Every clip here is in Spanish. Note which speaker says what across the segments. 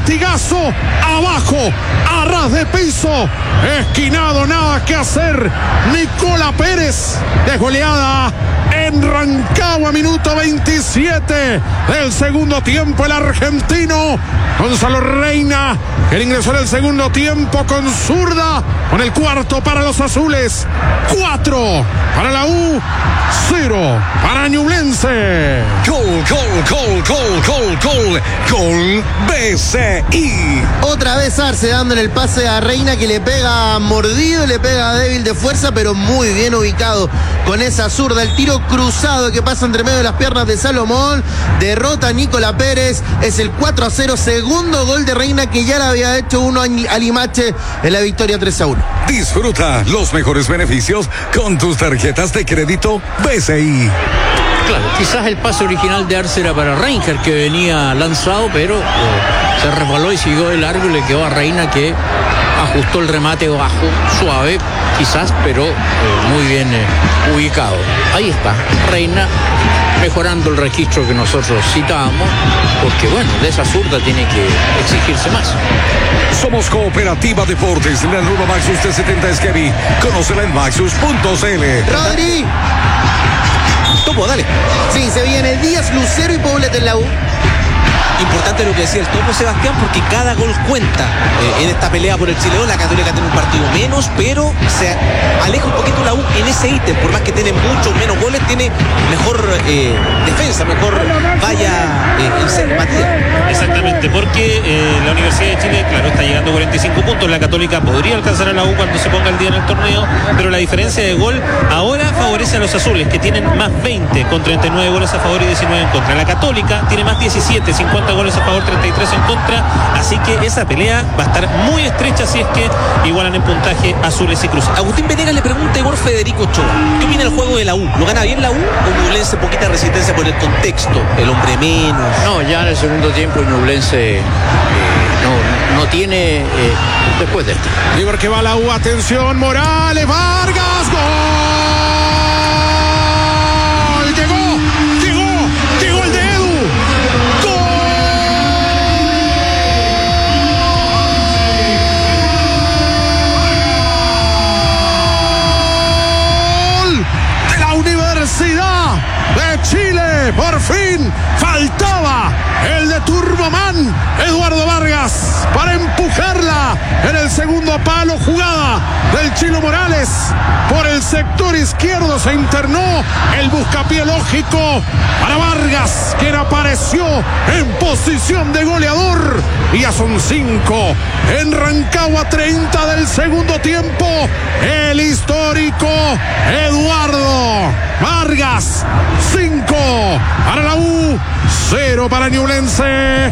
Speaker 1: latigazo, abajo, a ras de piso, esquinado, nada que hacer. Nicola Pérez, desgoleada en Rancagua, minuto 27 del segundo tiempo. El argentino Gonzalo Reina, que ingresó en el segundo tiempo con zurda, con el cuarto para los azules, 4 para la U, 0 para Ñublense.
Speaker 2: Gol BCI.
Speaker 3: Otra vez Arce dándole el pase a Reina, que le pega mordido, le pega débil de fuerza, pero muy bien ubicado con esa zurda. El tiro cruzado que pasa entre medio de las piernas de Salomón, derrota a Nicola Pérez. Es el 4-0, segundo gol de Reina, que ya le había hecho uno a Limache en la victoria 3-1.
Speaker 2: Disfruta los mejores beneficios con tus tarjetas de crédito BCI.
Speaker 4: Claro, quizás el pase original de Arce era para Reinhardt, que venía lanzado, pero se resbaló y siguió de largo y le quedó a Reina, que ajustó el remate bajo, suave, quizás, pero muy bien ubicado. Ahí está, Reina mejorando el registro que nosotros citábamos, porque bueno, de esa zurda tiene que exigirse más.
Speaker 2: Somos Cooperativa Deportes, la nueva Maxus de 70 Esquevi. Conócela en maxus.cl.
Speaker 3: Rodri.
Speaker 5: Topo, dale.
Speaker 3: Sí, se viene Díaz, Lucero y Poblete en la U.
Speaker 5: Importante lo que decía el Topo, Sebastián, porque cada gol cuenta en esta pelea por el Chile 2. La Católica tiene un partido menos, pero se aleja un poquito la U en ese ítem. Por más que tiene muchos menos goles, tiene mejor defensa, mejor valla en serio, Matías.
Speaker 6: Exactamente, porque la Universidad de Chile, claro, está llegando a 45 puntos. La Católica podría alcanzar a la U cuando se ponga el día en el torneo, pero la diferencia de gol ahora favorece a los azules, que tienen más 20 con 39 goles a favor y 19 en contra. La Católica tiene más 17, 50 goles a favor, 33 en contra, así que esa pelea va a estar muy estrecha si es que igualan en puntaje azules y cruces.
Speaker 5: Agustín Venegas le pregunta a Igor Federico Ochoa, ¿qué opina del juego de la U? ¿Lo gana bien la U o Ñublense poquita resistencia por el contexto, el hombre menos?
Speaker 4: No, ya en el segundo tiempo Ñublense no tiene después de esto.
Speaker 1: Libre que va la U, atención, Morales, Vargas, gol. Llegó el de Edu. Universidad de Chile, por fin faltaba el de Turboman, Eduardo Vargas, para empujarla en el segundo palo. Jugada del Chilo Morales por el sector izquierdo, se internó el buscapié lógico para Vargas, quien apareció en posición de goleador. Y ya son 5 en Rancagua, 30 del segundo tiempo. El histórico Eduardo Vargas, 5 para la U, 0 para Ñublense.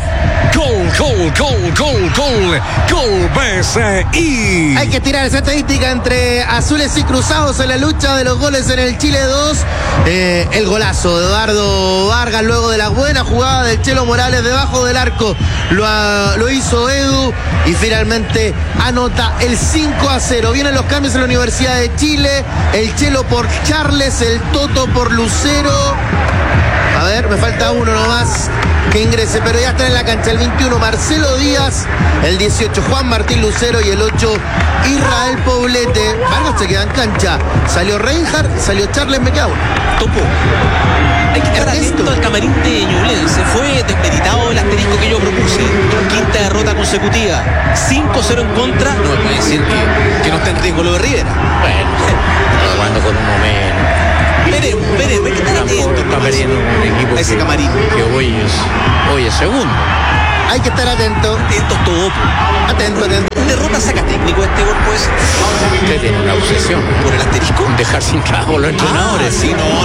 Speaker 2: Gol BCI.
Speaker 3: Hay que tirar esa estadística entre azules y cruzados en la lucha de los goles en el Chile 2. El golazo de Eduardo Vargas luego de la buena jugada del Chelo Morales debajo del arco. Lo hizo Edu y finalmente anota el 5-0. Vienen los cambios en la Universidad de Chile. El Chelo por Charles, el Toto por Lucero. A ver, me falta uno nomás que ingrese, pero ya está en la cancha. El 21, Marcelo Díaz. El 18, Juan Martín Lucero. Y el 8, Israel Poblete. Vargas se queda en cancha. Salió Reinhardt, salió Charles, me queda uno.
Speaker 5: Topo, hay que estar atento al camarín de Ñublense. Fue desmeritado el asterisco que yo propuse. Quinta derrota consecutiva, 5-0 en contra. No me puede decir que no está en riesgo lo de Rivera.
Speaker 4: Bueno, jugando con un momento.
Speaker 5: Veremos, hay que estar atento.
Speaker 4: Está perdiendo un equipo
Speaker 5: ese camarín
Speaker 4: que hoy es segundo.
Speaker 3: Hay que estar atento.
Speaker 5: Atentos todo.
Speaker 3: Atento.
Speaker 5: Derrota saca técnico este gol, pues.
Speaker 4: Usted tiene una obsesión
Speaker 5: ¿Por el asterisco?
Speaker 4: dejar sin trabajo a los entrenadores.
Speaker 5: Sí, no.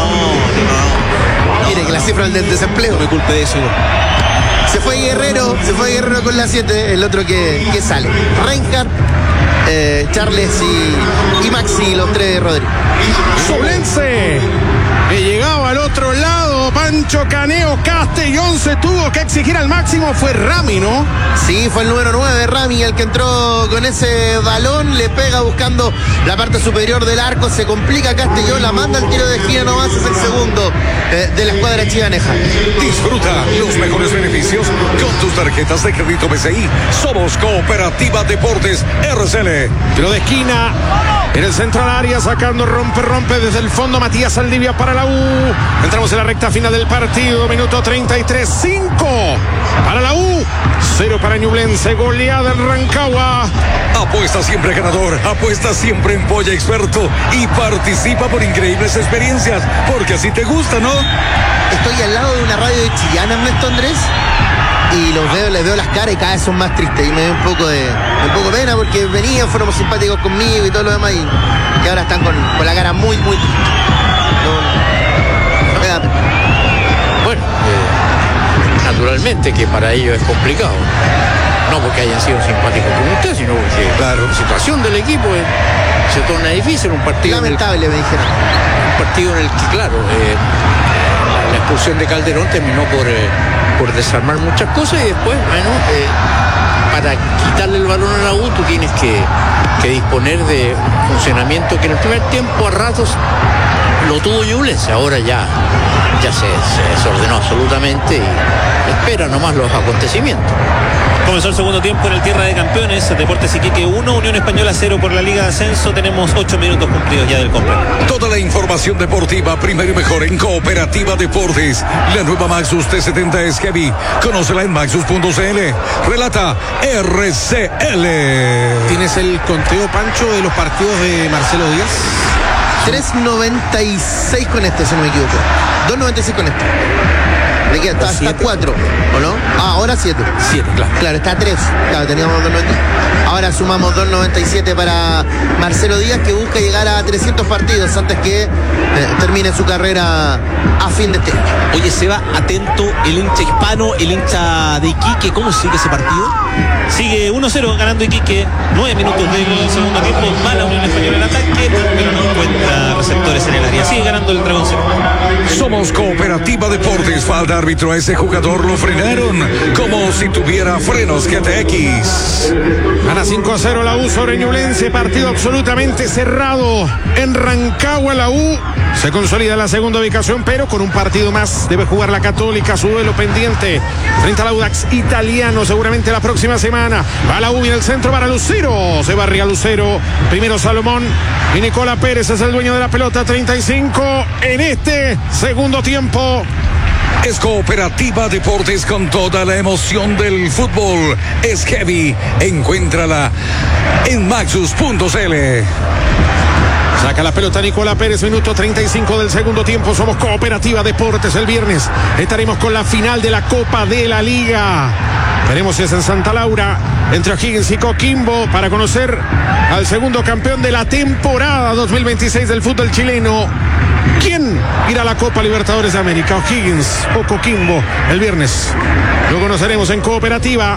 Speaker 3: Mire que la cifra del desempleo.
Speaker 5: No me culpe de eso.
Speaker 3: Se fue Guerrero con la 7, el otro que sale. Reinhardt, Charles y Maxi, los tres de Rodríguez.
Speaker 1: Ñublense, que llegaba al otro lado querido Pancho Caneo. Castellón se tuvo que exigir al máximo. Fue Rami, ¿no?
Speaker 3: Sí, fue el número 9, Rami, el que entró con ese balón. Le pega buscando la parte superior del arco. Se complica Castellón, la manda al tiro de esquina nomás. Es el segundo de la escuadra chivaneja.
Speaker 2: Disfruta los mejores beneficios con tus tarjetas de crédito BCI. Somos Cooperativa Deportes RCL.
Speaker 1: Tiro de esquina. En el centro al área, sacando rompe desde el fondo Matías Saldivia para la U. Entramos en la recta final del partido, minuto 33, 5 para la U, 0 para Ñublense, goleada en Rancagua.
Speaker 2: Apuesta siempre ganador, apuesta siempre en Polla Experto y participa por increíbles experiencias, porque así te gusta, ¿no?
Speaker 3: Estoy al lado de una radio de Chillán, Ernesto Andrés, y les veo las caras y cada vez son más tristes y me da un poco pena porque fueron simpáticos conmigo y todo lo demás y ahora están con la cara muy triste. No me da pena.
Speaker 4: Bueno, naturalmente que para ellos es complicado. No porque hayan sido simpáticos con usted, sino porque la situación del equipo se torna difícil. Un partido
Speaker 3: lamentable, me dijeron.
Speaker 4: Un partido en el que, claro, la expulsión de Calderón terminó por desarmar muchas cosas y después, bueno, para quitarle el balón a la U tú tienes que disponer de funcionamiento que en el primer tiempo a ratos lo tuvo Ñublense, ahora ya se desordenó absolutamente y espera nomás los acontecimientos.
Speaker 6: Comenzó el segundo tiempo en el Tierra de Campeones, Deportes Iquique 1, Unión Española 0 por la Liga de Ascenso. Tenemos 8 minutos cumplidos ya del completo.
Speaker 2: Toda la información deportiva primero y mejor en Cooperativa Deportes. La nueva Maxus T70 es heavy. Conócela en maxus.cl. Relata RCL.
Speaker 1: ¿Tienes el conteo, Pancho, de los partidos de Marcelo Díaz?
Speaker 3: 3.96 con este, si no me equivoco. 2.96 con este. Le queda hasta 4, ¿o no? Ahora 7.
Speaker 4: 7, claro.
Speaker 3: Claro, está 3. Claro, teníamos 2.90. Ahora sumamos 2.97 para Marcelo Díaz, que busca llegar a 300 partidos antes que termine su carrera a fin de este año.
Speaker 5: Oye, Seba, atento el hincha hispano, el hincha de Iquique. ¿Cómo sigue ese partido?
Speaker 6: Sigue 1-0 ganando Iquique. 9 minutos del segundo tiempo. Va la Unión Española en ataque, pero no encuentra receptores en el área. Sigue ganando el Dragón 0.
Speaker 2: Somos Cooperativa Deportes. Falta árbitro a ese jugador, lo frenaron como si tuviera frenos GTX.
Speaker 1: Gana 5-0 la U sobre Ñublense, partido absolutamente cerrado en Rancagua. La U se consolida en la segunda ubicación, pero con un partido más debe jugar la Católica, su duelo pendiente frente al Audax italiano, seguramente la próxima semana. Va la U en el centro para Lucero, se barría Lucero, primero Salomón y Nicola Pérez es el dueño de la pelota. 35 en este segundo tiempo.
Speaker 2: Es Cooperativa Deportes con toda la emoción del fútbol. Es heavy. Encuéntrala en maxus.cl.
Speaker 1: Saca la pelota Nicola Pérez, minuto 35 del segundo tiempo. Somos Cooperativa Deportes. El viernes estaremos con la final de la Copa de la Liga. Veremos si es en Santa Laura, entre O'Higgins y Coquimbo, para conocer al segundo campeón de la temporada 2026 del fútbol chileno. ¿Quién irá a la Copa Libertadores de América? ¿O'Higgins o Coquimbo? El viernes lo conoceremos en Cooperativa.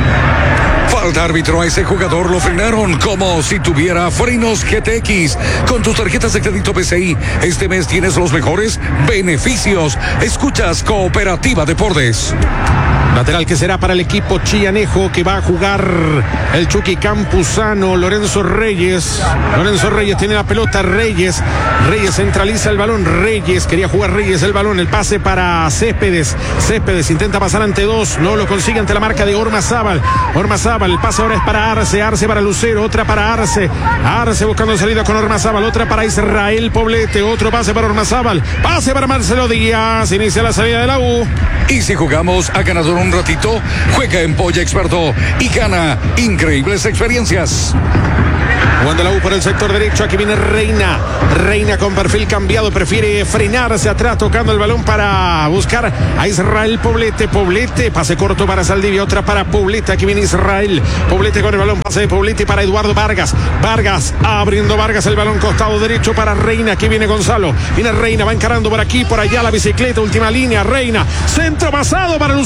Speaker 2: Falta árbitro a ese jugador, lo frenaron como si tuviera frenos GTX. Con tus tarjetas de crédito PCI, este mes tienes los mejores beneficios. Escuchas Cooperativa Deportes.
Speaker 1: Lateral que será para el equipo chillanejo, que va a jugar el Chucky Campuzano. Lorenzo Reyes tiene la pelota. Reyes centraliza el balón. Quería jugar Reyes el balón. El pase para Céspedes intenta pasar ante dos, no lo consigue ante la marca de Ormazábal. El pase ahora es para Arce para Lucero, otra para Arce buscando salida con Ormazábal, otra para Israel Poblete, otro pase para Ormazábal, pase para Marcelo Díaz, inicia la salida de la U.
Speaker 2: Y si jugamos a ganador un ratito, juega en Polla Experto y gana increíbles experiencias.
Speaker 1: Jugando la U por el sector derecho, aquí viene Reina con perfil cambiado, prefiere frenarse atrás, tocando el balón para buscar a Israel Poblete, pase corto para Saldivia, otra para Poblete, aquí viene Israel Poblete con el balón, pase de Poblete para Eduardo Vargas, abriendo Vargas el balón costado derecho para Reina, aquí viene Gonzalo, viene Reina, va encarando por aquí, por allá la bicicleta, última línea, Reina, centro pasado para Lucero, llega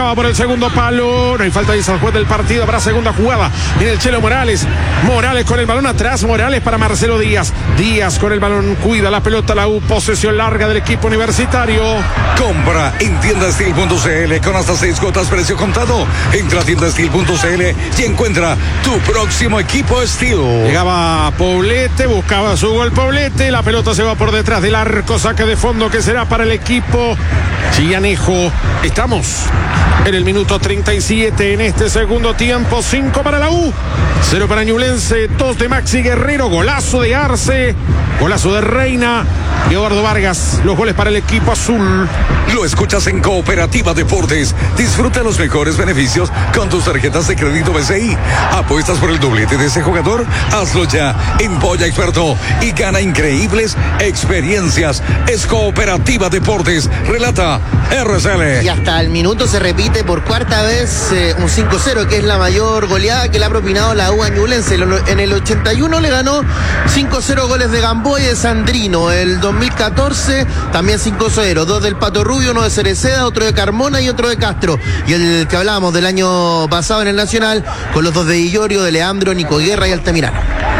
Speaker 1: llegaba por el segundo palo. No hay falta, dice el juez del partido. Habrá segunda jugada. Viene el Chelo Morales. Morales con el balón atrás. Morales para Marcelo Díaz. Díaz con el balón. Cuida la pelota la U. Posesión larga del equipo universitario.
Speaker 2: Compra en tiendastil.cl con hasta 6 cuotas precio contado. Entra a tiendastil.cl y encuentra tu próximo equipo Steel.
Speaker 1: Llegaba Poblete, buscaba su gol Poblete. La pelota se va por detrás del arco. Saque de fondo que será para el equipo chillanejo. Estamos en el minuto 37 en este segundo tiempo. 5 para la U, 0 para Ñublense, 2 de Maxi Guerrero. Golazo de Arce, golazo de Reina y Eduardo Vargas. Los goles para el equipo azul.
Speaker 2: Lo escuchas en Cooperativa Deportes. Disfruta los mejores beneficios con tus tarjetas de crédito BCI. ¿Apuestas por el doblete de ese jugador? Hazlo ya en Polla Experto y gana increíbles experiencias. Es Cooperativa Deportes. Relata RCL.
Speaker 3: Y hasta el minuto se repite por cuarta vez un 5-0, que es la mayor goleada que le ha propinado la U a Ñublense. En el 81 le ganó 5-0, goles de Gamboa y de Sandrino. El 2014 también 5-0, 2 del Pato Rubio, 1 de Cereceda, otro de Carmona y otro de Castro. Y el que hablábamos del año pasado en el Nacional, con los 2 de Illorio, de Leandro, Nico Guerra y Altamirano.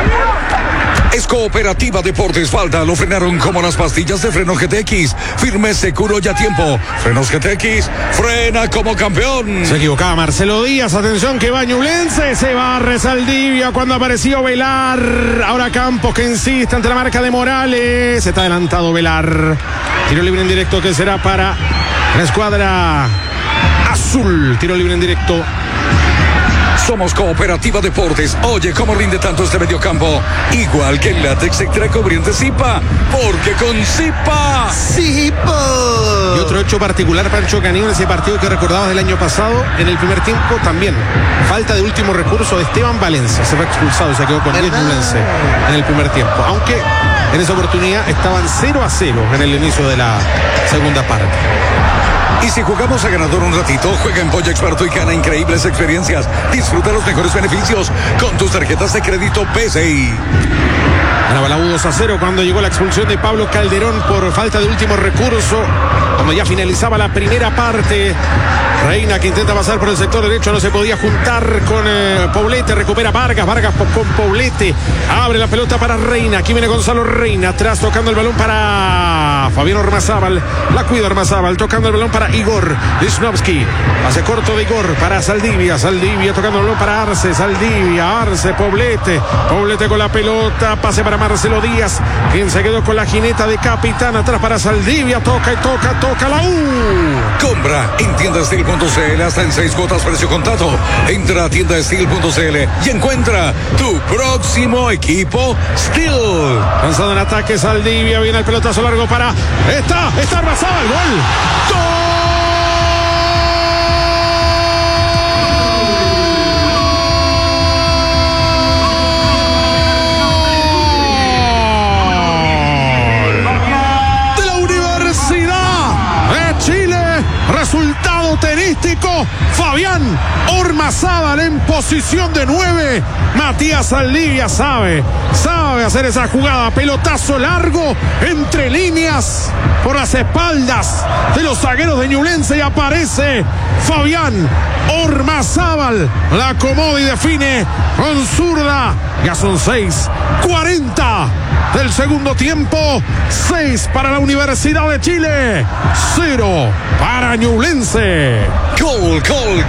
Speaker 2: Es Cooperativa Deportes. Falta, lo frenaron como las pastillas de freno GTX. Firme, seguro y a tiempo. Frenos GTX, frena como campeón.
Speaker 1: Se equivocaba Marcelo Díaz. Atención que va Ñublense. Se va Rezaldivia cuando apareció Velar. Ahora Campos que insiste ante la marca de Morales. Se está adelantado Velar. Tiro libre en directo que será para la escuadra azul. Tiro libre en directo.
Speaker 2: Somos Cooperativa Deportes. Oye, cómo rinde tanto este mediocampo. Igual que el látex extra cubriente Zipa. Porque con Zipa.
Speaker 3: ¡Zipa!
Speaker 1: Y otro hecho particular, Pancho Canino, en ese partido que recordabas del año pasado, en el primer tiempo también. Falta de último recurso de Esteban Valencia. Se fue expulsado y se quedó con 10 Ñublense en el primer tiempo. Aunque en esa oportunidad estaban 0-0 en el inicio de la segunda parte.
Speaker 2: Y si jugamos a ganador un ratito, juega en Polla Experto y gana increíbles experiencias. Disfruta los mejores beneficios con tus tarjetas de crédito PCI.
Speaker 1: Ganaba la U 2-0 cuando llegó la expulsión de Pablo Calderón por falta de último recurso. Cuando ya finalizaba la primera parte. Reina que intenta pasar por el sector derecho, no se podía juntar con Poblete, recupera Vargas con Poblete, abre la pelota para Reina, aquí viene Gonzalo Reina, atrás tocando el balón para Fabián Ormazábal, la cuida Ormazábal, tocando el balón para Igor Lichnowsky, pase corto de Igor para Saldivia tocando el balón para Arce, Arce, Poblete con la pelota, pase para Marcelo Díaz, quien se quedó con la jineta de capitán, atrás para Saldivia, toca la U.
Speaker 2: Compra en tiendastil.cl hasta en 6 cuotas precio contado. Entra a tiendastil.cl y encuentra tu próximo equipo Steel.
Speaker 1: Lanzado en ataque Saldivia, viene el pelotazo largo para... Está Ormazábal, gol. Resultado tenístico, Fabián Ormazábal en posición de 9. Matías Saldivia sabe hacer esa jugada, pelotazo largo entre líneas por las espaldas de los zagueros de Ñublense y aparece Fabián Ormazábal, la acomoda y define con zurda. Ya son 6:40 del segundo tiempo, 6 para la Universidad de Chile, 0 para Ñublense.
Speaker 2: Gol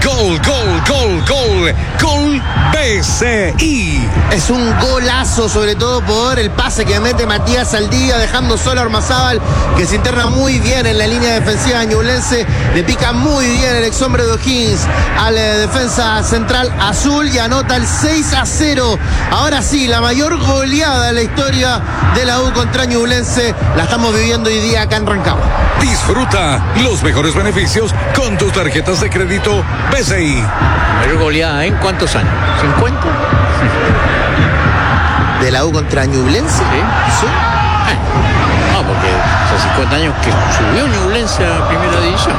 Speaker 2: BCI.
Speaker 3: Es un golazo, sobre todo por el pase que mete Matías Saldivia, dejando solo a Ormazábal, que se interna muy bien en la línea defensiva de Ñublense. Le pica muy bien el exhombre de O'Higgins al defensa central azul y anota el 6-0. Ahora sí, la mayor goleada de la historia de la U contra Ñublense la estamos viviendo hoy día acá en Rancagua.
Speaker 2: Disfruta los mejores beneficios con tus tarjetas de crédito BCI.
Speaker 4: Mayor goleada en ¿cuántos años? ¿50?
Speaker 3: ¿De la U contra Ñublense?
Speaker 4: Sí. No, porque hace 50 años que subió Ñublense a primera división.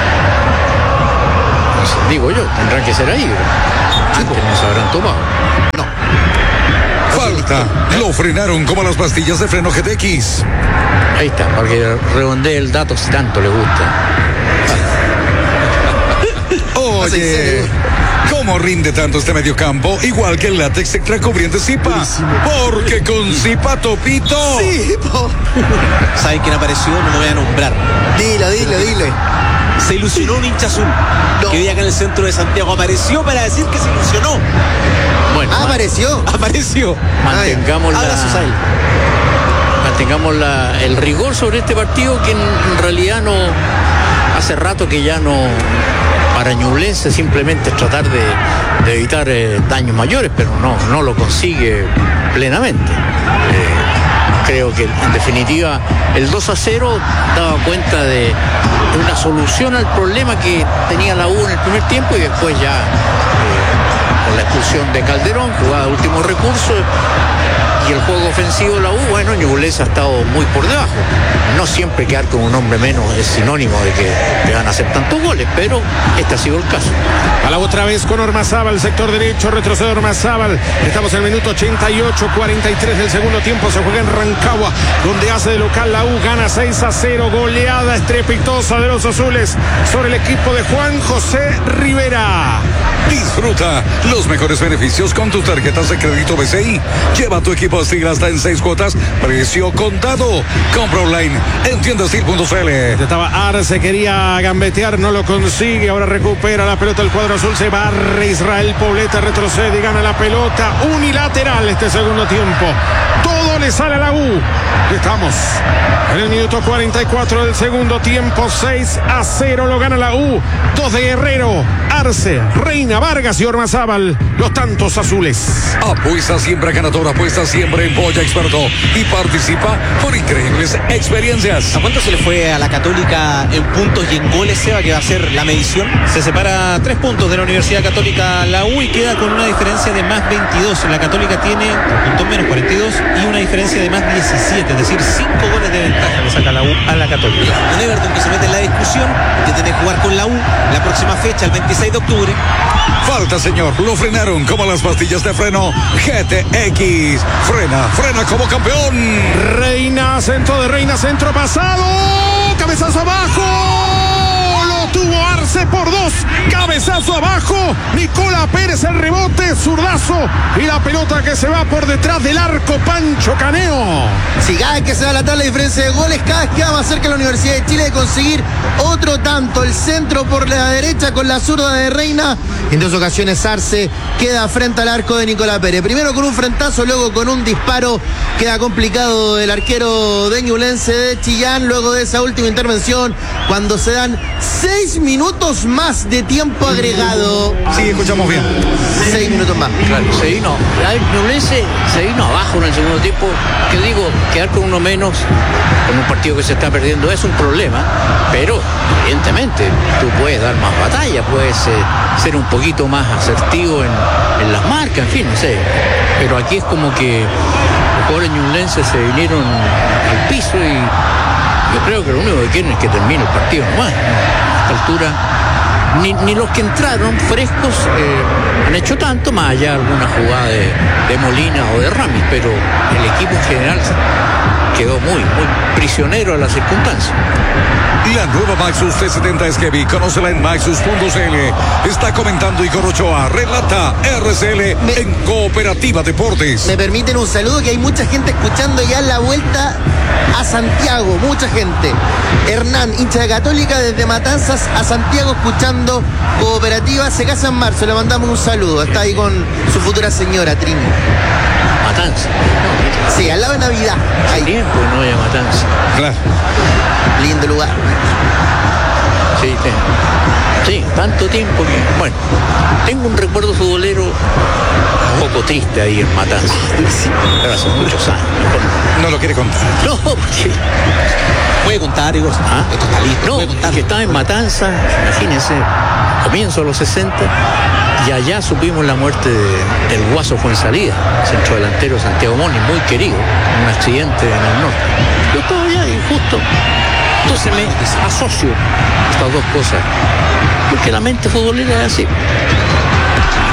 Speaker 4: Digo yo, tendrán que ser ahí. Antes no se habrán tomado.
Speaker 3: No.
Speaker 2: Falta, lo frenaron como las pastillas de freno GTX.
Speaker 4: Ahí está, para que redondee el dato si tanto le gusta.
Speaker 2: Oye, ¿cómo rinde tanto este mediocampo? Igual que el látex extra cubriente Zipa. Porque con Zipa Topito.
Speaker 3: Sí,
Speaker 5: ¿Saben quién apareció? No me voy a nombrar.
Speaker 3: Dilo.
Speaker 5: Se ilusionó un hincha azul que vive acá en el centro de Santiago. Apareció para decir que se ilusionó.
Speaker 4: Bueno,
Speaker 5: Apareció.
Speaker 4: mantengamos el rigor sobre este partido, que en realidad no, hace rato que ya no, para Ñublense simplemente es tratar de evitar daños mayores, pero no lo consigue plenamente. Creo que en definitiva el 2-0 daba cuenta de una solución al problema que tenía la U en el primer tiempo, y después ya con la expulsión de Calderón, jugada de último recurso, y el juego ofensivo de la U, bueno, Ñublense ha estado muy por debajo. No siempre quedar con un hombre menos es sinónimo de que te van a hacer tantos goles, pero este ha sido el caso.
Speaker 1: A la otra vez con Ormazábal, sector derecho, retrocede Ormazábal. Estamos en el minuto 88, 43 del segundo tiempo. Se juega en Rancagua, donde hace de local la U, gana 6-0. Goleada estrepitosa de los azules sobre el equipo de Juan José Rivera.
Speaker 2: Disfruta los mejores beneficios con tus tarjetas de crédito BCI. Lleva tu equipo Steel hasta en 6 cuotas, precio contado. Compra online en tiendastil.cl.
Speaker 1: Estaba Arce, quería gambetear, no lo consigue. Ahora recupera la pelota el cuadro azul. Se barre Israel Poblete, retrocede y gana la pelota. Unilateral este segundo tiempo. Todo le sale a la U. Estamos en el minuto 44 del segundo tiempo. 6-0 lo gana la U. 2 de Guerrero, Arce, Reina, Vargas y Ormazábal, los tantos azules.
Speaker 2: Apuesta siempre ganador, apuesta siempre en Boya Experto y participa por increíbles experiencias.
Speaker 5: ¿A cuánto se le fue a la Católica en puntos y en goles, Seba, que va a ser la medición?
Speaker 6: Se separa 3 puntos de la Universidad Católica la U y queda con una diferencia de más 22. La Católica tiene 3 puntos menos 42 y una diferencia de más 17, es decir, 5 goles de ventaja le saca la U a la Católica.
Speaker 5: Un Everton que se mete en la discusión de tener que jugar con la U la próxima fecha, el 26 de octubre.
Speaker 2: Falta, señor, lo frenaron como las pastillas de freno GTX. Frena como campeón.
Speaker 1: Reina, centro pasado, cabezazo abajo, lo tuvo Arce por 2, cabezazo abajo, Nicola Pérez el rebote, zurdazo, y la pelota que se va por detrás del arco, Pancho Caneo.
Speaker 3: Si cada vez que se va a la diferencia de goles, cada vez queda más cerca la Universidad de Chile de conseguir otro tanto. El centro por la derecha con la zurda de Reina. En 2 ocasiones Arce queda frente al arco de Nicolás Pérez. Primero con un frentazo, luego con un disparo. Queda complicado el arquero de Ñublense de Chillán. Luego de esa última intervención, cuando se dan 6 minutos más de tiempo agregado.
Speaker 2: Sí, escuchamos bien.
Speaker 3: 6 minutos más.
Speaker 4: Claro, Ñublense se vino abajo en el segundo tiempo. Que digo, quedar con uno menos con un partido que se está perdiendo es un problema, pero evidentemente tú puedes dar más batalla, puedes ser un poquito más asertivo en las marcas, en fin, no sé. Pero aquí es como que los jugadores ñublenses se vinieron al piso y yo creo que lo único que quieren es que termine el partido nomás, ¿no? A esta altura ni los que entraron frescos han hecho tanto, más allá de alguna jugada de Molina o de Ramis, pero el equipo en general quedó muy prisionero a las circunstancias.
Speaker 2: La nueva Maxus T70 es Heavy. Conócela en Maxus.cl. Está comentando Igor Ochoa. Relata RCL en Cooperativa Deportes.
Speaker 3: Me permiten un saludo, que hay mucha gente escuchando ya la vuelta a Santiago. Mucha gente. Hernán, hincha de Católica, desde Matanzas a Santiago, escuchando Cooperativa. Se casa en marzo. Le mandamos un saludo. Está ahí con su futura señora, Trini.
Speaker 4: Matanza.
Speaker 3: Sí, al lado de Navidad.
Speaker 4: Hace tiempo que no voy a Matanza.
Speaker 2: Claro.
Speaker 3: Lindo lugar.
Speaker 4: Sí, tanto tiempo que... Bueno, tengo un recuerdo futbolero un poco triste ahí en Matanza. Pero hace muchos años.
Speaker 2: No lo quiere contar.
Speaker 4: No, porque...
Speaker 5: Puede contar, Igor.
Speaker 4: Esto está listo. No, que estaba en Matanza, imagínense, comienzo de los 60, y allá supimos la muerte del Guaso Fuensalida, centrodelantero Santiago Moni, muy querido, en un accidente en el norte. Yo estaba allá y justo... Entonces me asocio estas dos cosas, porque la mente futbolera es así.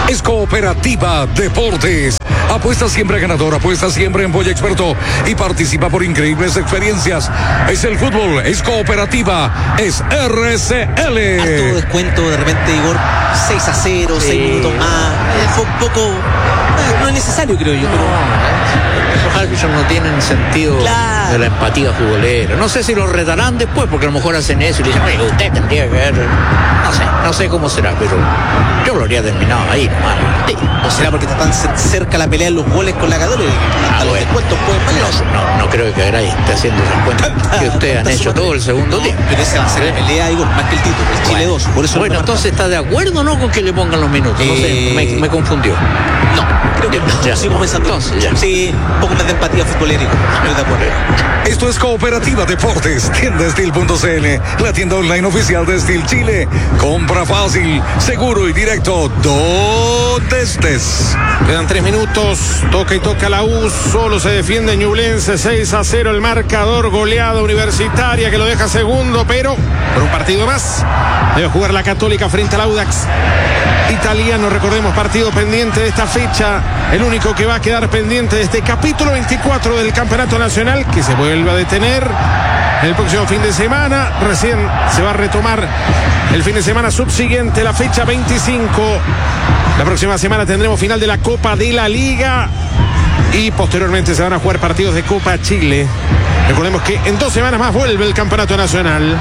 Speaker 2: es Cooperativa Deportes. Apuesta siempre ganador, apuesta siempre en Boya Experto y participa por increíbles experiencias. Es el fútbol, es Cooperativa, es RCL.
Speaker 5: Harto descuento, de repente, Igor, 6-0, 6 minutos más. Poco, no es necesario, creo yo.
Speaker 4: Los árbitros no tienen sentido de la empatía futbolera. No sé si lo retarán después, porque a lo mejor hacen eso y le dicen, oye, usted tendría que ver. No sé cómo será, pero yo lo habría terminado ahí nomás. Sí.
Speaker 5: ¿O será porque está tan cerca la pelea en los goles con la Católica? Hasta los descuentos pueden valer.
Speaker 4: No creo que Garay esté haciendo esas cuentas que ustedes han hecho todo el segundo tiempo.
Speaker 5: Pero esa va a ser la pelea, Igor, más que el título. El Chile 2. Por eso
Speaker 4: bueno, entonces, ¿está de acuerdo o no con que le pongan los minutos? No sé, me confundió.
Speaker 5: No, creo que no.
Speaker 4: Ya.
Speaker 5: Sigo pensando.
Speaker 4: Entonces, ya.
Speaker 5: Sí, un poco más de empatía futbolera. Estoy de acuerdo.
Speaker 2: Esto es Cooperativa Deportes, tienda Steel.cl, la tienda online oficial de Steel Chile. Compra fácil, seguro y directo, donde estés.
Speaker 1: Quedan 3 minutos, toca y toca la U, solo se defiende Ñublense, 6-0 el marcador, goleada Universitaria que lo deja segundo, pero por un partido más debe jugar la Católica frente al Audax Italiano. Recordemos, partido pendiente de esta fecha, el único que va a quedar pendiente de este capítulo 24 del Campeonato Nacional, que se vuelve a detener el próximo fin de semana. Recién se va a retomar el fin de semana subsiguiente, la fecha 25. La próxima semana tendremos final de la Copa de la Liga y posteriormente se van a jugar partidos de Copa Chile. Recordemos que en 2 semanas más vuelve el Campeonato Nacional.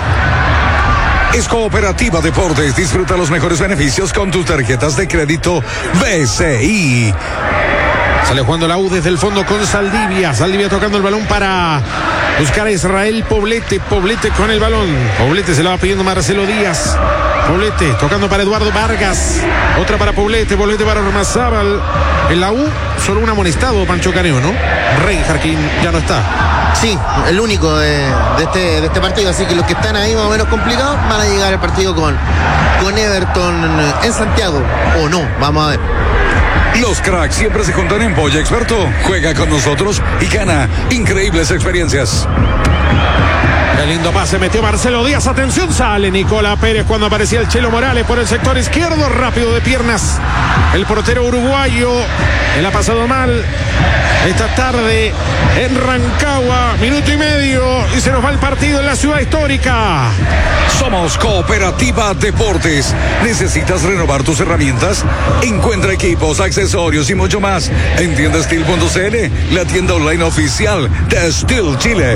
Speaker 2: Es Cooperativa Deportes, disfruta los mejores beneficios con tus tarjetas de crédito BCI.
Speaker 1: Sale jugando la U desde el fondo con Saldivia. Saldivia tocando el balón para buscar a Israel Poblete. Poblete con el balón. Poblete se la va pidiendo Marcelo Díaz. Poblete tocando para Eduardo Vargas. Otra para Poblete. Poblete para Ormazábal. En la U solo un amonestado, Pancho Caneo, ¿no? Reinhardt, que ya no está.
Speaker 3: Sí, el único de este partido. Así que los que están ahí más o menos complicados van a llegar al partido con Everton en Santiago. O no, vamos a ver.
Speaker 2: Los cracks siempre se juntan en Boya Experto. Juega con nosotros y gana increíbles experiencias.
Speaker 1: Qué lindo pase metió Marcelo Díaz. Atención, sale Nicola Pérez cuando aparecía el Chelo Morales por el sector izquierdo. Rápido de piernas el portero uruguayo. Él ha pasado mal esta tarde en Rancagua. Minuto y medio y se nos va el partido en la ciudad histórica.
Speaker 2: Somos Cooperativa Deportes. ¿Necesitas renovar tus herramientas? Encuentra equipos, accesorios y mucho más en tiendasteel.cl, la tienda online oficial de Steel Chile.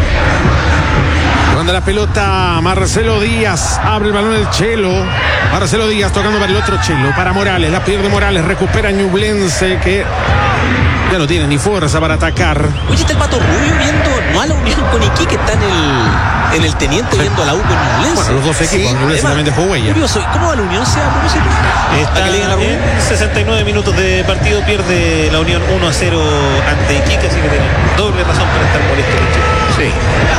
Speaker 1: Manda la pelota Marcelo Díaz, abre el balón el Chelo. Marcelo Díaz tocando para el otro Chelo, para Morales, la pierde Morales, recupera Ñublense que ya no tiene ni fuerza para atacar.
Speaker 5: Oye, está el Pato Rubio viendo, no a la Unión con Iquique, está en el Teniente viendo a la U con Ñublense.
Speaker 1: Bueno, los dos equipos, Ñublense también dejó huella.
Speaker 5: Curioso, ¿cómo va la Unión? ¿Se va a propósito?
Speaker 6: Está en 69 minutos de partido, pierde la Unión 1-0 ante Iquique, así que tiene doble razón para estar molesto.
Speaker 4: Sí.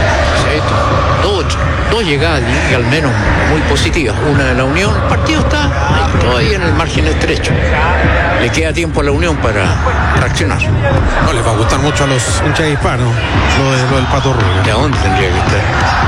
Speaker 4: Dos llegadas al menos muy positivas. Una de la Unión. El partido está ahí, todavía en el margen estrecho. Le queda tiempo a la Unión para reaccionar.
Speaker 1: No les va a gustar mucho a los hinchas hispanos lo del Pato Rubio.
Speaker 4: ¿De dónde tendría que estar?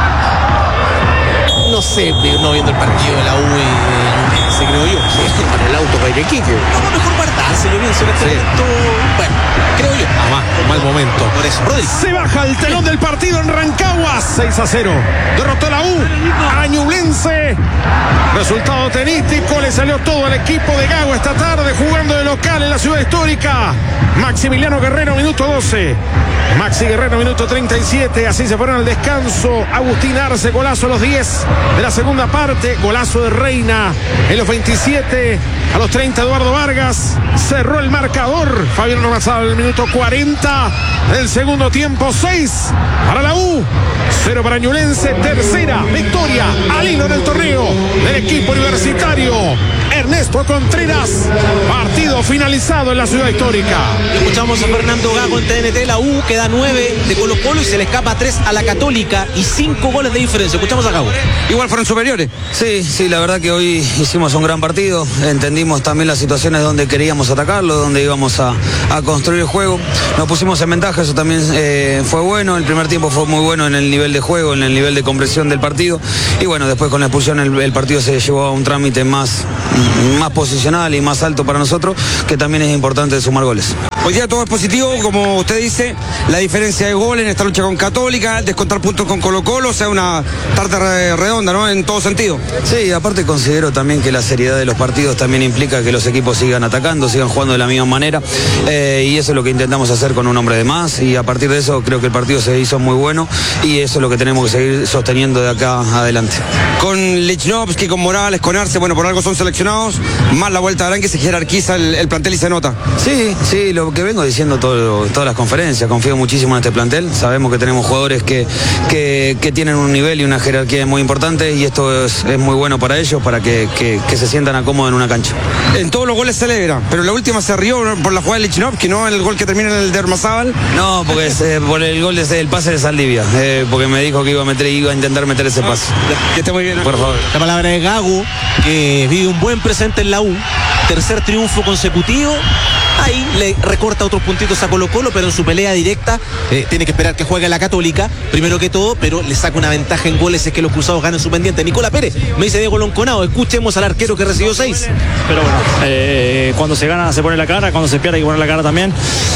Speaker 5: No sé, no viendo el partido de la U y Ñublense, creo yo.
Speaker 4: Sí, en el auto para ir a Iquique.
Speaker 5: No, mejor guardarse, yo pienso en este momento. Bueno, creo yo.
Speaker 1: Mal momento.
Speaker 5: Por eso, Rodri.
Speaker 1: Se baja el telón del partido en Rancagua. 6-0. Derrotó la U a Ñublense. Resultado tenístico. Le salió todo al equipo de Gago esta tarde jugando de local en la ciudad histórica. Maximiliano Guerrero, minuto 12. Maxi Guerrero, minuto 37. Así se fueron al descanso. Agustín Arce, golazo a los 10 de la segunda parte. Golazo de Reina en los 27. A los 30, Eduardo Vargas. Cerró el marcador. Fabián Ormazábal, el minuto 40 del segundo tiempo. 6 para la U, 0 para Ñublense. Tercera victoria al hilo del torneo del equipo universitario. Ernesto Contreras. Partido finalizado en la ciudad histórica.
Speaker 5: Escuchamos a Fernando Gago en TNT. La U queda 9 de Colo Colo y se le escapa 3 a la Católica y 5 goles de diferencia. Escuchamos a Gago.
Speaker 7: Igual fueron superiores. Sí, la verdad que hoy hicimos un gran partido. Entendimos también las situaciones donde queríamos atacarlo, donde íbamos a a construir el juego. Nos pusimos en ventaja, eso también fue bueno. El primer tiempo fue muy bueno en el nivel de juego, en el nivel de compresión del partido. Y bueno, después con la expulsión el partido se llevó a un trámite más posicional y más alto para nosotros, que también es importante sumar goles.
Speaker 8: Hoy día todo es positivo, como usted dice, la diferencia de gol en esta lucha con Católica, descontar puntos con Colo-Colo, o sea, una tarta redonda, ¿no? En todo sentido.
Speaker 7: Sí, aparte considero también que la seriedad de los partidos también implica que los equipos sigan atacando, sigan jugando de la misma manera, y eso es lo que intentamos hacer con un hombre de más, y a partir de eso creo que el partido se hizo muy bueno, y eso es lo que tenemos que seguir sosteniendo de acá adelante.
Speaker 8: Con Lichnowsky, con Morales, con Arce, bueno, por algo son seleccionados, más la vuelta a Arán, que se jerarquiza el plantel y se nota.
Speaker 7: Sí, lo que vengo diciendo todas las conferencias, confío muchísimo en este plantel, sabemos que tenemos jugadores que tienen un nivel y una jerarquía muy importante, y esto es muy bueno para ellos, para que se sientan cómodos en una cancha.
Speaker 8: En todos los goles celebra, pero la última se rió por la jugada de Lichnowsky, ¿no? El gol que termina en el de Ormazábal.
Speaker 7: No, porque es por el gol del pase de Saldivia, porque me dijo que iba a intentar meter ese pase.
Speaker 8: Que esté muy bien,
Speaker 7: por favor.
Speaker 5: La palabra de Gago, que vive un buen presente en la U, tercer triunfo consecutivo. Ahí le recorta otros puntitos a Colo-Colo, pero en su pelea directa tiene que esperar que juegue la Católica, primero que todo, pero le saca una ventaja en goles, es que los cruzados ganan su pendiente. Nicola Pérez, me dice Diego Lonconado, escuchemos al arquero que recibió 6.
Speaker 9: Pero bueno, cuando se gana se pone la cara, cuando se pierde hay que poner la cara también.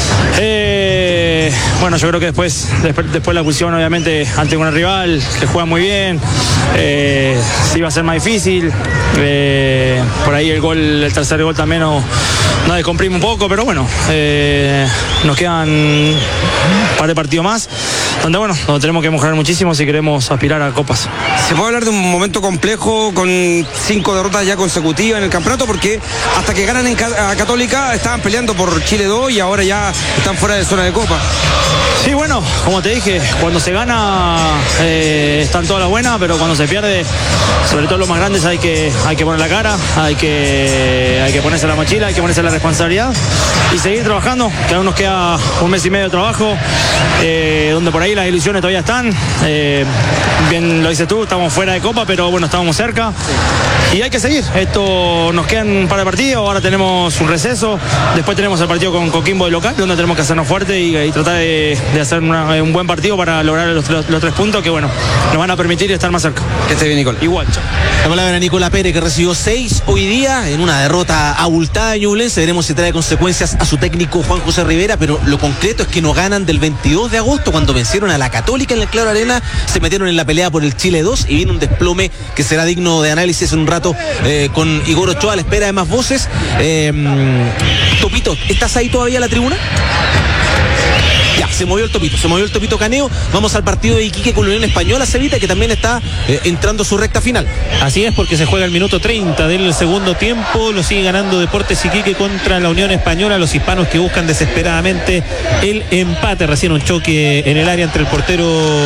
Speaker 9: Bueno, yo creo que después la expulsión, obviamente, ante un rival que juega muy bien, sí va a ser más difícil. Por ahí el tercer gol también nos descomprime un poco, pero bueno, nos quedan un par de partidos más, donde tenemos que mejorar muchísimo si queremos aspirar a copas.
Speaker 8: ¿Se puede hablar de un momento complejo con 5 derrotas ya consecutivas en el campeonato? Porque hasta que ganan a Católica estaban peleando por Chile 2 y ahora ya están fuera de zona de copa.
Speaker 9: Sí, bueno, como te dije, cuando se gana están todas las buenas, pero cuando se pierde, sobre todo los más grandes, hay que poner la cara, hay que ponerse la mochila, hay que ponerse la responsabilidad y seguir trabajando, que aún nos queda un mes y medio de trabajo, donde por ahí las ilusiones todavía están. Bien lo dices tú, estamos fuera de copa, pero bueno, estábamos cerca y hay que seguir. Esto nos quedan un par de partidos, ahora tenemos un receso, después tenemos el partido con Coquimbo de local, donde tenemos que hacernos fuertes y tratar de hacer un buen partido para lograr los 3 puntos que nos van a permitir estar más cerca.
Speaker 8: Que esté bien, Nicole.
Speaker 9: Igual, chao.
Speaker 5: La palabra de Nicola Pérez, que recibió 6 hoy día en una derrota abultada de Ñublense. Veremos si trae consecuencias a su técnico Juan José Rivera, pero lo concreto es que no ganan del 22 de agosto, cuando vencieron a la Católica en el Claro Arena, se metieron en la pelea por el Chile 2 y viene un desplome que será digno de análisis en un rato con Igor Ochoa a la espera de más voces. Topito, ¿estás ahí todavía en la tribuna? Ya, se movió el Topito Caneo. Vamos al partido de Iquique con la Unión Española, Cevita, que también está entrando a su recta final.
Speaker 6: Así es, porque se juega el minuto 30 del segundo tiempo. Lo sigue ganando Deportes Iquique contra la Unión Española. Los hispanos que buscan desesperadamente el empate. Recién un choque en el área entre el portero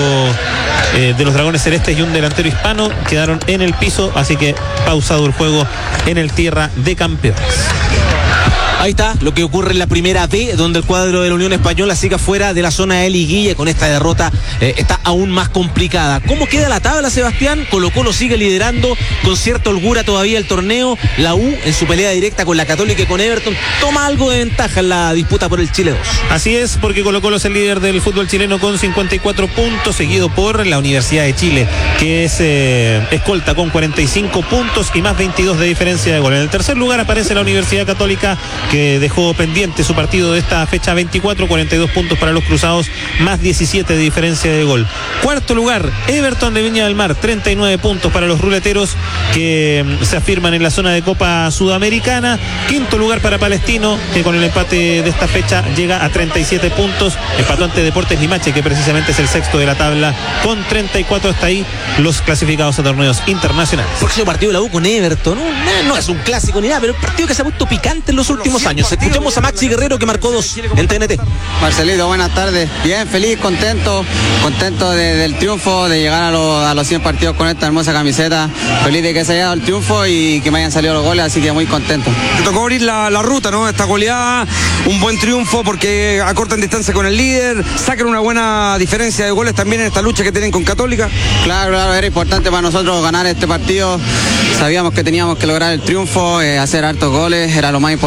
Speaker 6: de los Dragones Celestes y un delantero hispano. Quedaron en el piso, así que pausado el juego en el Tierra de Campeones.
Speaker 5: Ahí está lo que ocurre en la primera B, donde el cuadro de la Unión Española sigue fuera de la zona de liguilla. Con esta derrota está aún más complicada. ¿Cómo queda la tabla, Sebastián? Colo-Colo sigue liderando con cierta holgura todavía el torneo. La U, en su pelea directa con la Católica y con Everton, toma algo de ventaja en la disputa por el Chile 2.
Speaker 6: Así es, porque Colo-Colo es el líder del fútbol chileno con 54 puntos, seguido por la Universidad de Chile, que es escolta con 45 puntos y más 22 de diferencia de gol. En el tercer lugar aparece la Universidad Católica, que dejó pendiente su partido de esta fecha 24, 42 puntos para los cruzados, más 17 de diferencia de gol. Cuarto lugar, Everton de Viña del Mar, 39 puntos para los ruleteros, que se afirman en la zona de Copa Sudamericana. Quinto lugar para Palestino, que con el empate de esta fecha llega a 37 puntos. Empató ante Deportes Limache, que precisamente es el sexto de la tabla, con 34. Hasta ahí los clasificados a torneos internacionales.
Speaker 5: Próximo partido de la U con Everton, no es un clásico ni nada, pero el partido que se ha puesto picante en los últimos años. Escuchemos a Maxi Guerrero, que marcó 2 en TNT.
Speaker 10: Marcelito, buenas tardes. Bien, feliz, contento del triunfo, de llegar a los 100 partidos con esta hermosa camiseta. Feliz de que se haya dado el triunfo y que me hayan salido los goles, así que muy contento.
Speaker 8: Te tocó abrir la ruta, ¿no? Esta goleada, un buen triunfo porque acortan distancia con el líder, sacan una buena diferencia de goles también en esta lucha que tienen con Católica.
Speaker 10: Claro, era importante para nosotros ganar este partido. Sabíamos que teníamos que lograr el triunfo, hacer hartos goles, era lo más importante también.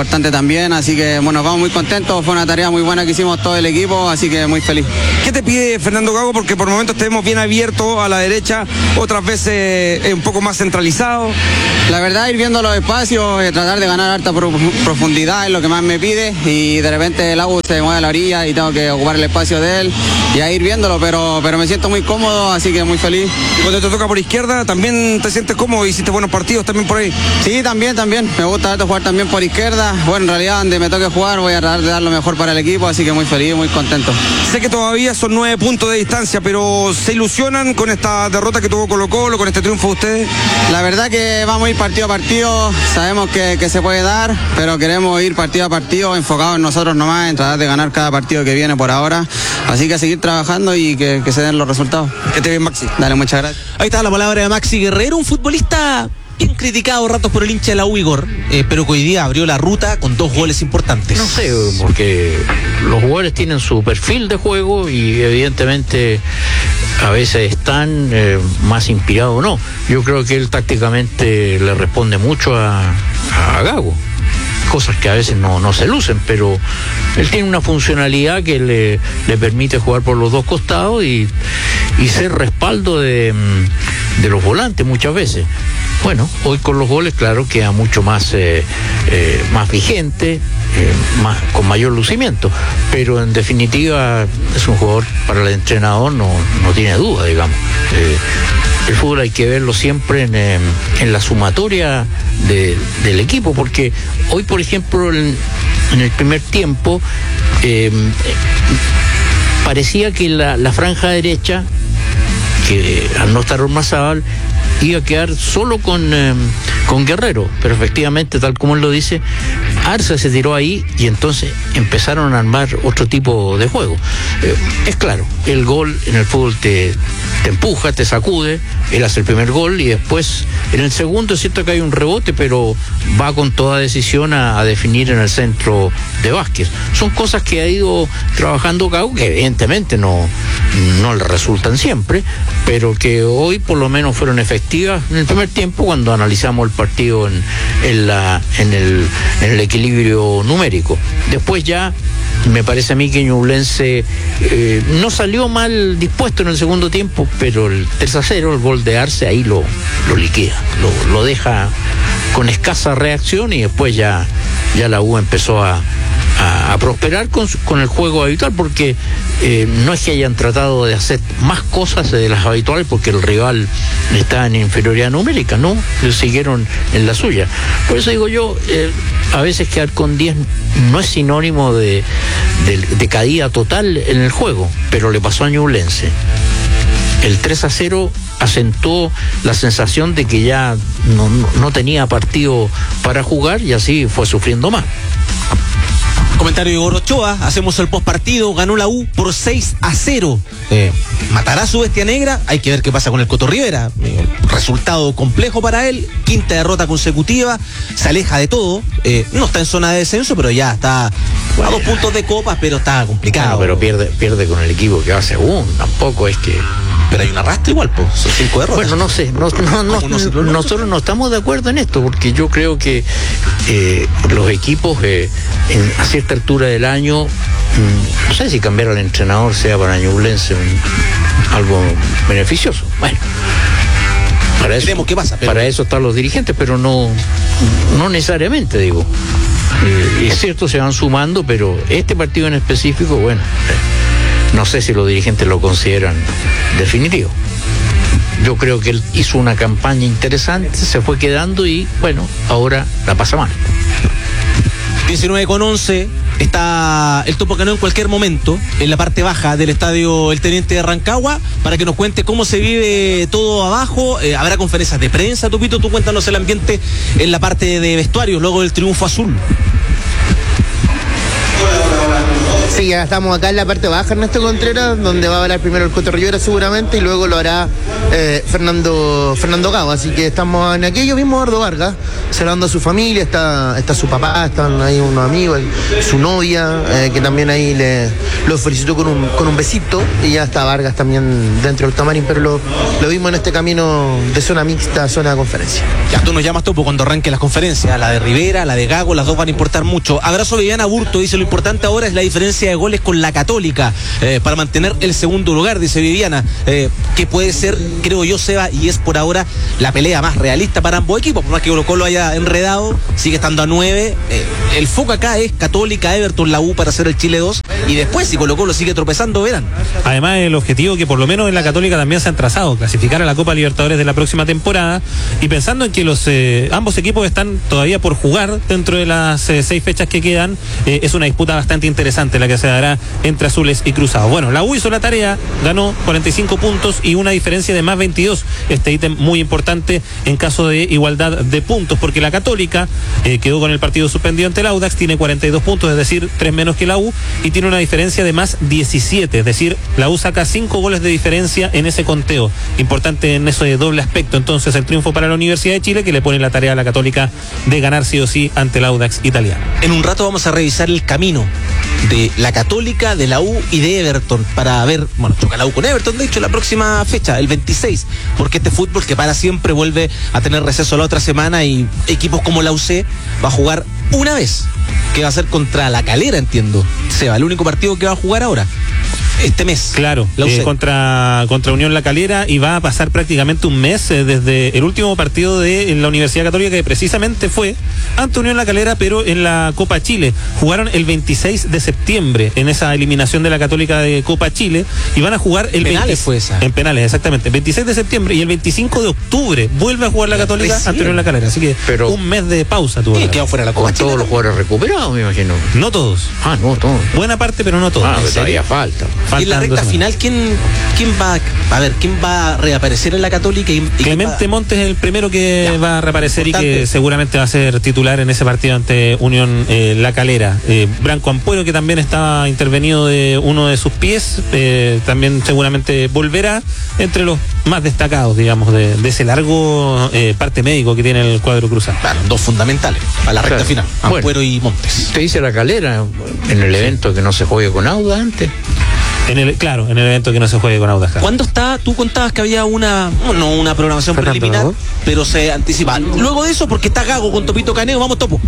Speaker 10: también, así que bueno, vamos muy contentos, fue una tarea muy buena que hicimos todo el equipo, así que muy feliz.
Speaker 8: ¿Qué te pide Fernando Gago? Porque por momentos te vemos bien abierto a la derecha, otras veces un poco más centralizado.
Speaker 10: La verdad, ir viendo los espacios, tratar de ganar harta profundidad es lo que más me pide, y de repente el agua se mueve a la orilla y tengo que ocupar el espacio de él y a ir viéndolo, pero me siento muy cómodo, así que muy feliz.
Speaker 8: ¿Y cuando te toca por izquierda, también te sientes cómodo? ¿Hiciste buenos partidos también por ahí?
Speaker 10: Sí, también, me gusta harto jugar también por izquierda. Bueno, en realidad donde me toque jugar voy a tratar de dar lo mejor para el equipo, así que muy feliz, muy contento.
Speaker 8: Sé que todavía son 9 puntos de distancia, pero ¿se ilusionan con esta derrota que tuvo Colo-Colo, con este triunfo de ustedes?
Speaker 10: La verdad que vamos a ir partido a partido, sabemos que se puede dar, pero queremos ir partido a partido, enfocados en nosotros nomás, en tratar de ganar cada partido que viene por ahora, así que a seguir trabajando y que se den los resultados.
Speaker 8: Que te bien, Maxi.
Speaker 10: Dale, muchas gracias.
Speaker 5: Ahí está la palabra de Maxi Guerrero, un futbolista bien criticado ratos por el hincha de la U, Igor, pero que hoy día abrió la ruta con 2 goles importantes.
Speaker 4: No sé, porque los jugadores tienen su perfil de juego y evidentemente a veces están más inspirados o no. Yo creo que él tácticamente le responde mucho a Gago, cosas que a veces no se lucen, pero él tiene una funcionalidad que le permite jugar por los dos costados y ser respaldo de los volantes muchas veces. Bueno, hoy con los goles, claro, queda mucho más vigente, con mayor lucimiento, pero en definitiva es un jugador para el entrenador, no tiene duda, digamos. El fútbol hay que verlo siempre en la sumatoria del equipo, porque hoy, por ejemplo, en el primer tiempo parecía que la franja derecha, que al no estar Ormazábal, iba a quedar solo con Guerrero, pero efectivamente, tal como él lo dice, Arce se tiró ahí y entonces empezaron a armar otro tipo de juego. Es claro, el gol en el fútbol te empuja, te sacude, él hace el primer gol y después en el segundo es cierto que hay un rebote, pero va con toda decisión a definir en el centro de Vázquez. Son cosas que ha ido trabajando Gago, que evidentemente no le resultan siempre, pero que hoy por lo menos fueron efectivas en el primer tiempo cuando analizamos el partido en el equilibrio numérico. Después ya me parece a mí que Ñublense no salió mal dispuesto en el segundo tiempo, pero el 3-0, el gol de Arce, ahí lo liquida, lo deja con escasa reacción y después ya la U empezó a prosperar con el juego habitual, porque no es que hayan tratado de hacer más cosas de las habituales porque el rival está en inferioridad numérica, no, siguieron en la suya. Por eso digo yo, a veces quedar con 10 no es sinónimo de caída total en el juego, pero le pasó a Ñublense. El 3-0 acentuó la sensación de que ya no tenía partido para jugar y así fue sufriendo más.
Speaker 5: Comentario de Igor Ochoa, hacemos el postpartido, ganó la U por 6-0. ¿Matará su bestia negra? Hay que ver qué pasa con el Coto Rivera. Resultado complejo para él, 5ª derrota consecutiva, se aleja de todo, no está en zona de descenso, pero ya está a 2 puntos de copas, pero está complicado.
Speaker 4: No, pero pierde con el equipo que va segundo, tampoco es que...
Speaker 5: Pero hay un arrastre igual, pues, son 5 derrotas.
Speaker 4: Bueno, no sé, nosotros no estamos de acuerdo en esto, porque yo creo que los equipos a cierta altura del año, no sé si cambiar al entrenador sea para Ñublense algo beneficioso. Bueno, para eso,
Speaker 5: qué pasa,
Speaker 4: para eso están los dirigentes, pero no necesariamente, digo. Es cierto, se van sumando, pero este partido en específico, bueno, no sé si los dirigentes lo consideran definitivo. Yo creo que él hizo una campaña interesante, se fue quedando y, bueno, ahora la pasa mal.
Speaker 5: 19:11, está el Topo Cano en cualquier momento en la parte baja del estadio El Teniente de Rancagua para que nos cuente cómo se vive todo abajo. Habrá conferencias de prensa, Topito, tú cuéntanos el ambiente en la parte de vestuarios luego del triunfo azul.
Speaker 3: Sí, Sí, ya estamos acá en la parte baja, Ernesto Contreras, donde va a hablar primero el Coto Rivera seguramente y luego lo hará Fernando Gago. Así que estamos en aquello mismo, Eduardo Vargas, saludando a su familia, está su papá, están ahí unos amigos, su novia, que también ahí lo felicitó con un besito, y ya está Vargas también dentro del camarín, pero lo vimos en este camino de zona mixta, zona de conferencia.
Speaker 5: Ya tú nos llamas, Topo, cuando arranquen las conferencias, la de Rivera, la de Gago, las dos van a importar mucho. Abrazo Viviana Burto, dice, lo importante ahora es la diferencia de goles con la Católica, para mantener el segundo lugar, dice Viviana, que puede ser, creo yo, Seba, y es por ahora la pelea más realista para ambos equipos, por más que Colo-Colo haya enredado, sigue estando a 9, el foco acá es Católica, Everton, la U para hacer el Chile 2, y después si Colo-Colo sigue tropezando, verán.
Speaker 6: Además, el objetivo que por lo menos en la Católica también se han trazado, clasificar a la Copa Libertadores de la próxima temporada, y pensando en que ambos equipos están todavía por jugar dentro de las 6 fechas que quedan, es una disputa bastante interesante la que se dará entre azules y cruzados. Bueno, la U hizo la tarea, ganó 45 puntos y una diferencia de más 22, este ítem muy importante en caso de igualdad de puntos, porque la Católica quedó con el partido suspendido ante el Audax, tiene 42 puntos, es decir, 3 menos que la U, y tiene una diferencia de más 17, es decir, la U saca 5 goles de diferencia en ese conteo, importante en eso de doble aspecto. Entonces el triunfo para la Universidad de Chile, que le pone la tarea a la Católica de ganar sí o sí ante el Audax italiano.
Speaker 5: En un rato vamos a revisar el camino de la Católica, de la U y de Everton, para ver, bueno, choca la U con Everton, de hecho, la próxima fecha, el 26, porque este fútbol que para siempre vuelve a tener receso la otra semana, y equipos como la UC va a jugar una vez, que va a ser contra la Calera, entiendo, Seba, el único partido que va a jugar ahora este mes.
Speaker 6: Claro, contra Unión La Calera, y va a pasar prácticamente un mes desde el último partido de la Universidad Católica, que precisamente fue ante Unión La Calera, pero en la Copa Chile. Jugaron el 26 de septiembre en esa eliminación de la Católica de Copa Chile, y van a jugar el
Speaker 5: penales fue esa.
Speaker 6: En penales, exactamente. El 26 de septiembre y el 25 de octubre vuelve a jugar la Católica ante Unión La Calera. Así que un mes de pausa tuvo.
Speaker 4: ¿Y quedó fuera la Copa Chile? Todos los jugadores recuperados, me imagino.
Speaker 6: No todos.
Speaker 4: No todos.
Speaker 6: Buena parte, pero no todos.
Speaker 4: Pero todavía falta.
Speaker 5: Y en la recta final, ¿quién va a reaparecer en la Católica?
Speaker 6: Clemente Montes es el primero que va a reaparecer, importante, y que seguramente va a ser titular en ese partido ante Unión La Calera. Branco Ampuero, que también estaba intervenido de uno de sus pies, también seguramente volverá, entre los más destacados, digamos, de ese largo parte médico que tiene el cuadro cruzado.
Speaker 5: Claro, dos fundamentales a la recta final, Ampuero y Montes.
Speaker 4: Te dice La Calera en el evento que no se juegue con Audax antes.
Speaker 6: En el evento que no se juegue con Audax.
Speaker 5: ¿Cuándo está? Tú contabas que había una programación preliminar, pero se anticipa. Luego de eso, porque está Gago con Topito Caneo, vamos, Topo.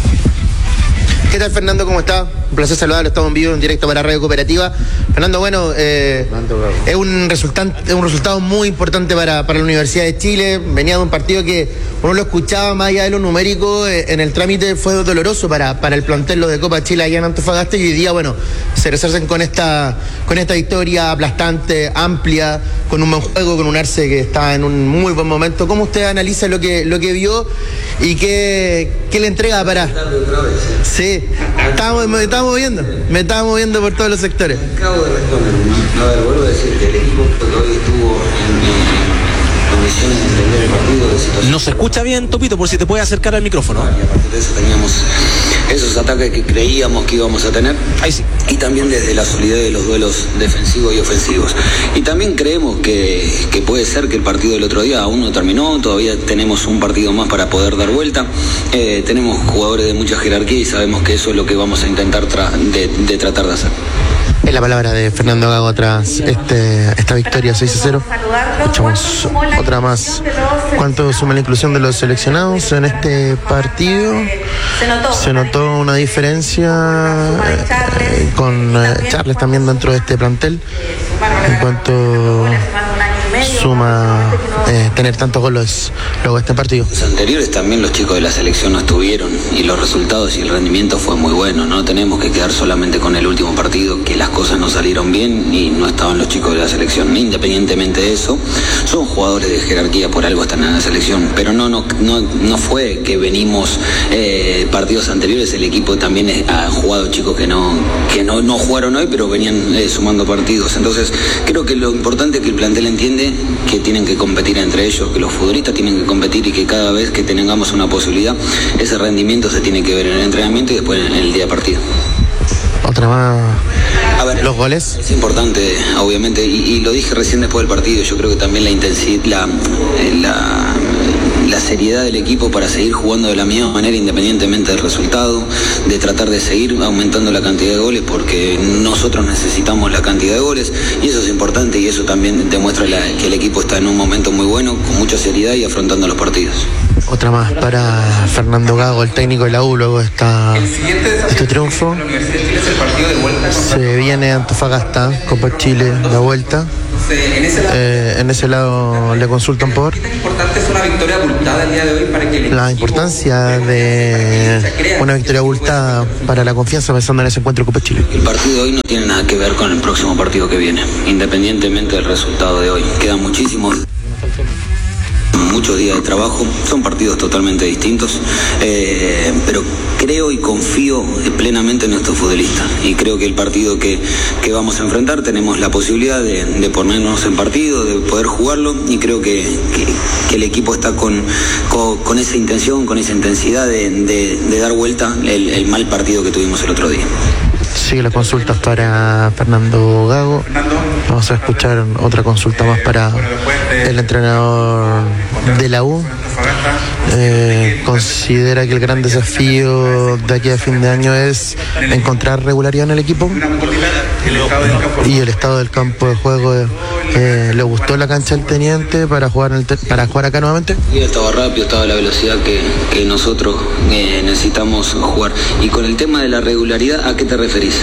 Speaker 3: ¿Qué tal, Fernando? ¿Cómo está? Un placer saludarlo, estamos en vivo, en directo para Radio Cooperativa. Fernando, bueno, es un resultado muy importante para la Universidad de Chile. Venía de un partido que uno lo escuchaba más allá de lo numérico, en el trámite fue doloroso para el plantel de Copa Chile allá en Antofagasta, y hoy día, bueno, se resarcen con esta victoria aplastante, amplia, con un buen juego, con un Arce que está en un muy buen momento. ¿Cómo usted analiza lo que vio y qué le entrega para...? Sí, me estaba moviendo por todos los sectores.
Speaker 11: Acabo de responder. A ver, vuelvo a decir que el equipo que hoy estuvo en condiciones de entender el partido de situación.
Speaker 5: No se escucha bien, Topito, por si te puedes acercar al micrófono.
Speaker 11: Y aparte de eso teníamos esos ataques que creíamos que íbamos a tener.
Speaker 5: Ahí sí.
Speaker 11: Y también desde la solidez de los duelos defensivos y ofensivos. Y también creemos que puede ser que el partido del otro día aún no terminó, todavía tenemos un partido más para poder dar vuelta. Tenemos jugadores de mucha jerarquía y sabemos que eso es lo que vamos a intentar tratar de hacer.
Speaker 3: Es la palabra de Fernando Gago tras esta victoria 6-0. Escuchamos otra más. ¿Cuánto suma la inclusión de los seleccionados en este partido? Se notó una diferencia con Charles también dentro de este plantel. En cuanto suma tener tantos goles luego de este partido.
Speaker 11: Los anteriores también los chicos de la selección no estuvieron y los resultados y el rendimiento fue muy bueno. No tenemos que quedar solamente con el último partido, que las cosas no salieron bien y no estaban los chicos de la selección. Independientemente de eso, son jugadores de jerarquía, por algo están en la selección, pero no fue que venimos partidos anteriores, el equipo también ha jugado chicos que no jugaron hoy, pero venían sumando partidos. Entonces creo que lo importante es que el plantel entiende que tienen que competir entre ellos, que los futbolistas tienen que competir y que cada vez que tengamos una posibilidad, ese rendimiento se tiene que ver en el entrenamiento y después en el día de partido.
Speaker 3: Otra más los goles.
Speaker 11: Es importante, obviamente, y lo dije recién después del partido. Yo creo que también la intensidad, la seriedad del equipo para seguir jugando de la misma manera independientemente del resultado, de tratar de seguir aumentando la cantidad de goles, porque nosotros necesitamos la cantidad de goles y eso es importante, y eso también demuestra que el equipo está en un momento muy bueno, con mucha seriedad y afrontando los partidos.
Speaker 3: Otra más para Fernando Gago, el técnico de la U, luego este triunfo. Se viene Antofagasta, Copa Chile, la vuelta. En ese lado le consultan por
Speaker 12: ¿qué tan importante es una victoria abultada el día de hoy para que
Speaker 3: la importancia de una victoria abultada para la confianza pensando en ese encuentro de Copa Chile?
Speaker 11: El partido de hoy no tiene nada que ver con el próximo partido que viene, independientemente del resultado de hoy. Quedan muchos días de trabajo, son partidos totalmente distintos, pero creo y confío plenamente en nuestros futbolistas, y creo que el partido que vamos a enfrentar tenemos la posibilidad de ponernos en partido, de poder jugarlo, y creo que el equipo está con esa intención, con esa intensidad de dar vuelta el mal partido que tuvimos el otro día.
Speaker 3: Sigue las consultas para Fernando Gago. Vamos a escuchar otra consulta más para el entrenador de la U. Considera que el gran desafío de aquí a fin de año es encontrar regularidad en el equipo y el estado del campo de juego. ¿Le gustó la cancha del Teniente para jugar acá nuevamente?
Speaker 11: Sí, estaba rápido, estaba la velocidad que nosotros necesitamos jugar. Y con el tema de la regularidad, ¿a qué te referís?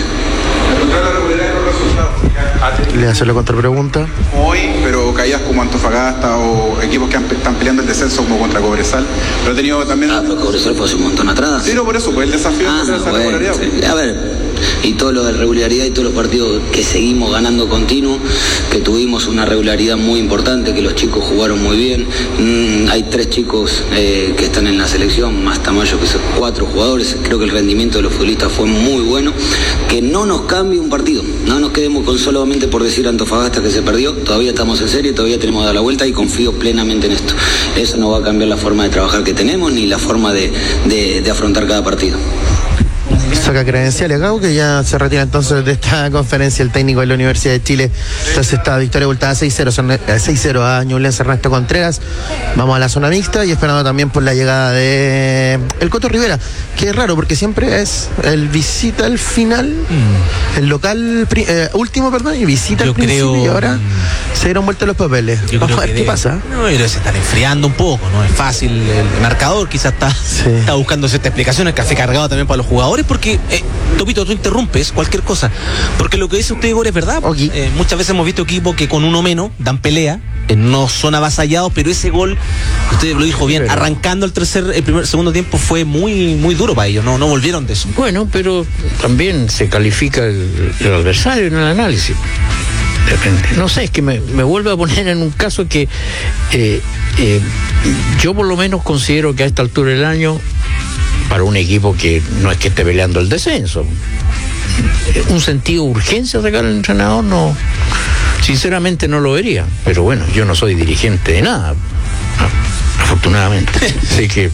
Speaker 3: Le hace la contrapregunta.
Speaker 13: Hoy, pero caídas como Antofagasta o equipos que están peleando el descenso como contra Cobresal. Pero he tenido también...
Speaker 11: pero Cobresal fue hace un montón atrás.
Speaker 13: Sí, no, por eso, pues el desafío es esa regularidad.
Speaker 11: Sí. A ver, y todo lo de regularidad y todos los partidos que seguimos ganando continuo, que tuvimos una regularidad muy importante, que los chicos jugaron muy bien. Hay 3 chicos que están en la selección, más Tamayo, que son 4 jugadores. Creo que el rendimiento de los futbolistas fue muy bueno. Que no nos cambie un partido, no nos quedemos con solamente por decir Antofagasta que se perdió. Todavía estamos en serie, todavía tenemos que dar la vuelta, y confío plenamente en esto. Eso no va a cambiar la forma de trabajar que tenemos, ni la forma de afrontar cada partido.
Speaker 3: Saca credenciales Gago, que ya se retira entonces de esta conferencia el técnico de la Universidad de Chile. Entonces esta victoria abultada 6-0 a Ñublense Ernesto Contreras. Vamos a la zona mixta y esperando también por la llegada de el Coto Rivera, que es raro porque siempre es el visita al final, el local último, perdón, y visita al principio, y ahora se dieron vuelta los papeles. Vamos a ver qué pasa.
Speaker 5: No, pero se están enfriando un poco, no es fácil el marcador, quizás está buscando cierta explicación, el café cargado también para los jugadores, porque Topito, tú interrumpes cualquier cosa, porque lo que dice usted, Igor, es verdad. Muchas veces hemos visto equipos que con uno menos dan pelea, no son avasallados, pero ese gol, usted lo dijo bien, arrancando el segundo tiempo fue muy, muy duro para ellos, no volvieron de eso.
Speaker 4: Bueno, pero también se califica el adversario en el análisis. No sé, es que me vuelve a poner en un caso que yo por lo menos considero que a esta altura del año, para un equipo que no es que esté peleando el descenso, un sentido de urgencia sacar al entrenador, no, sinceramente no lo vería. Pero bueno, yo no soy dirigente de nada, afortunadamente. Así que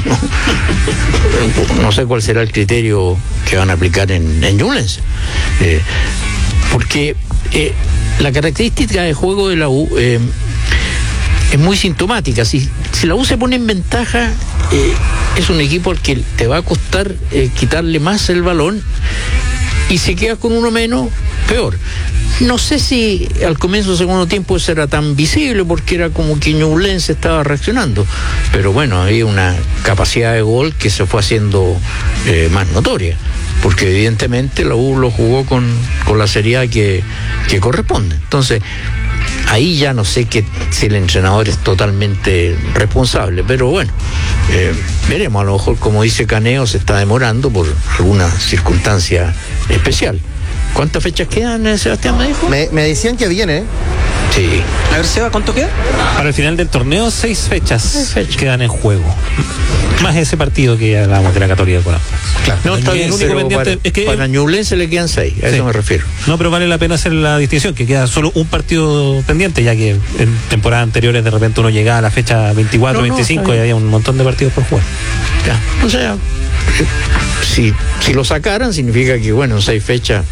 Speaker 4: no sé cuál será el criterio que van a aplicar en Ñublense, porque la característica de juego de la U es muy sintomática. Si la U se pone en ventaja, es un equipo al que te va a costar quitarle más el balón, y si quedas con uno menos, peor. No sé si al comienzo del segundo tiempo eso era tan visible, porque era como que Ñublense estaba reaccionando, pero bueno, había una capacidad de gol que se fue haciendo más notoria, porque evidentemente la U lo jugó con la seriedad que corresponde. Entonces ahí ya no sé si el entrenador es totalmente responsable, pero bueno, veremos. A lo mejor, como dice Caneo, se está demorando por alguna circunstancia especial. ¿Cuántas fechas quedan, Sebastián, me dijo?
Speaker 3: Me decían que viene.
Speaker 4: Sí.
Speaker 5: A ver, Seba, ¿cuánto queda?
Speaker 6: Para el final del torneo, 6 fechas quedan en juego. Más ese partido que ya hablábamos de la Católica con la...
Speaker 4: Claro. No, está bien, el único pendiente es que para Ñublense le quedan 6, a eso me refiero.
Speaker 6: No, pero vale la pena hacer la distinción, que queda solo un partido pendiente, ya que en temporadas anteriores de repente uno llegaba a la fecha 24, 25 y había un montón de partidos por jugar.
Speaker 4: Ya. O sea, si lo sacaran, significa que, bueno, en 6 fechas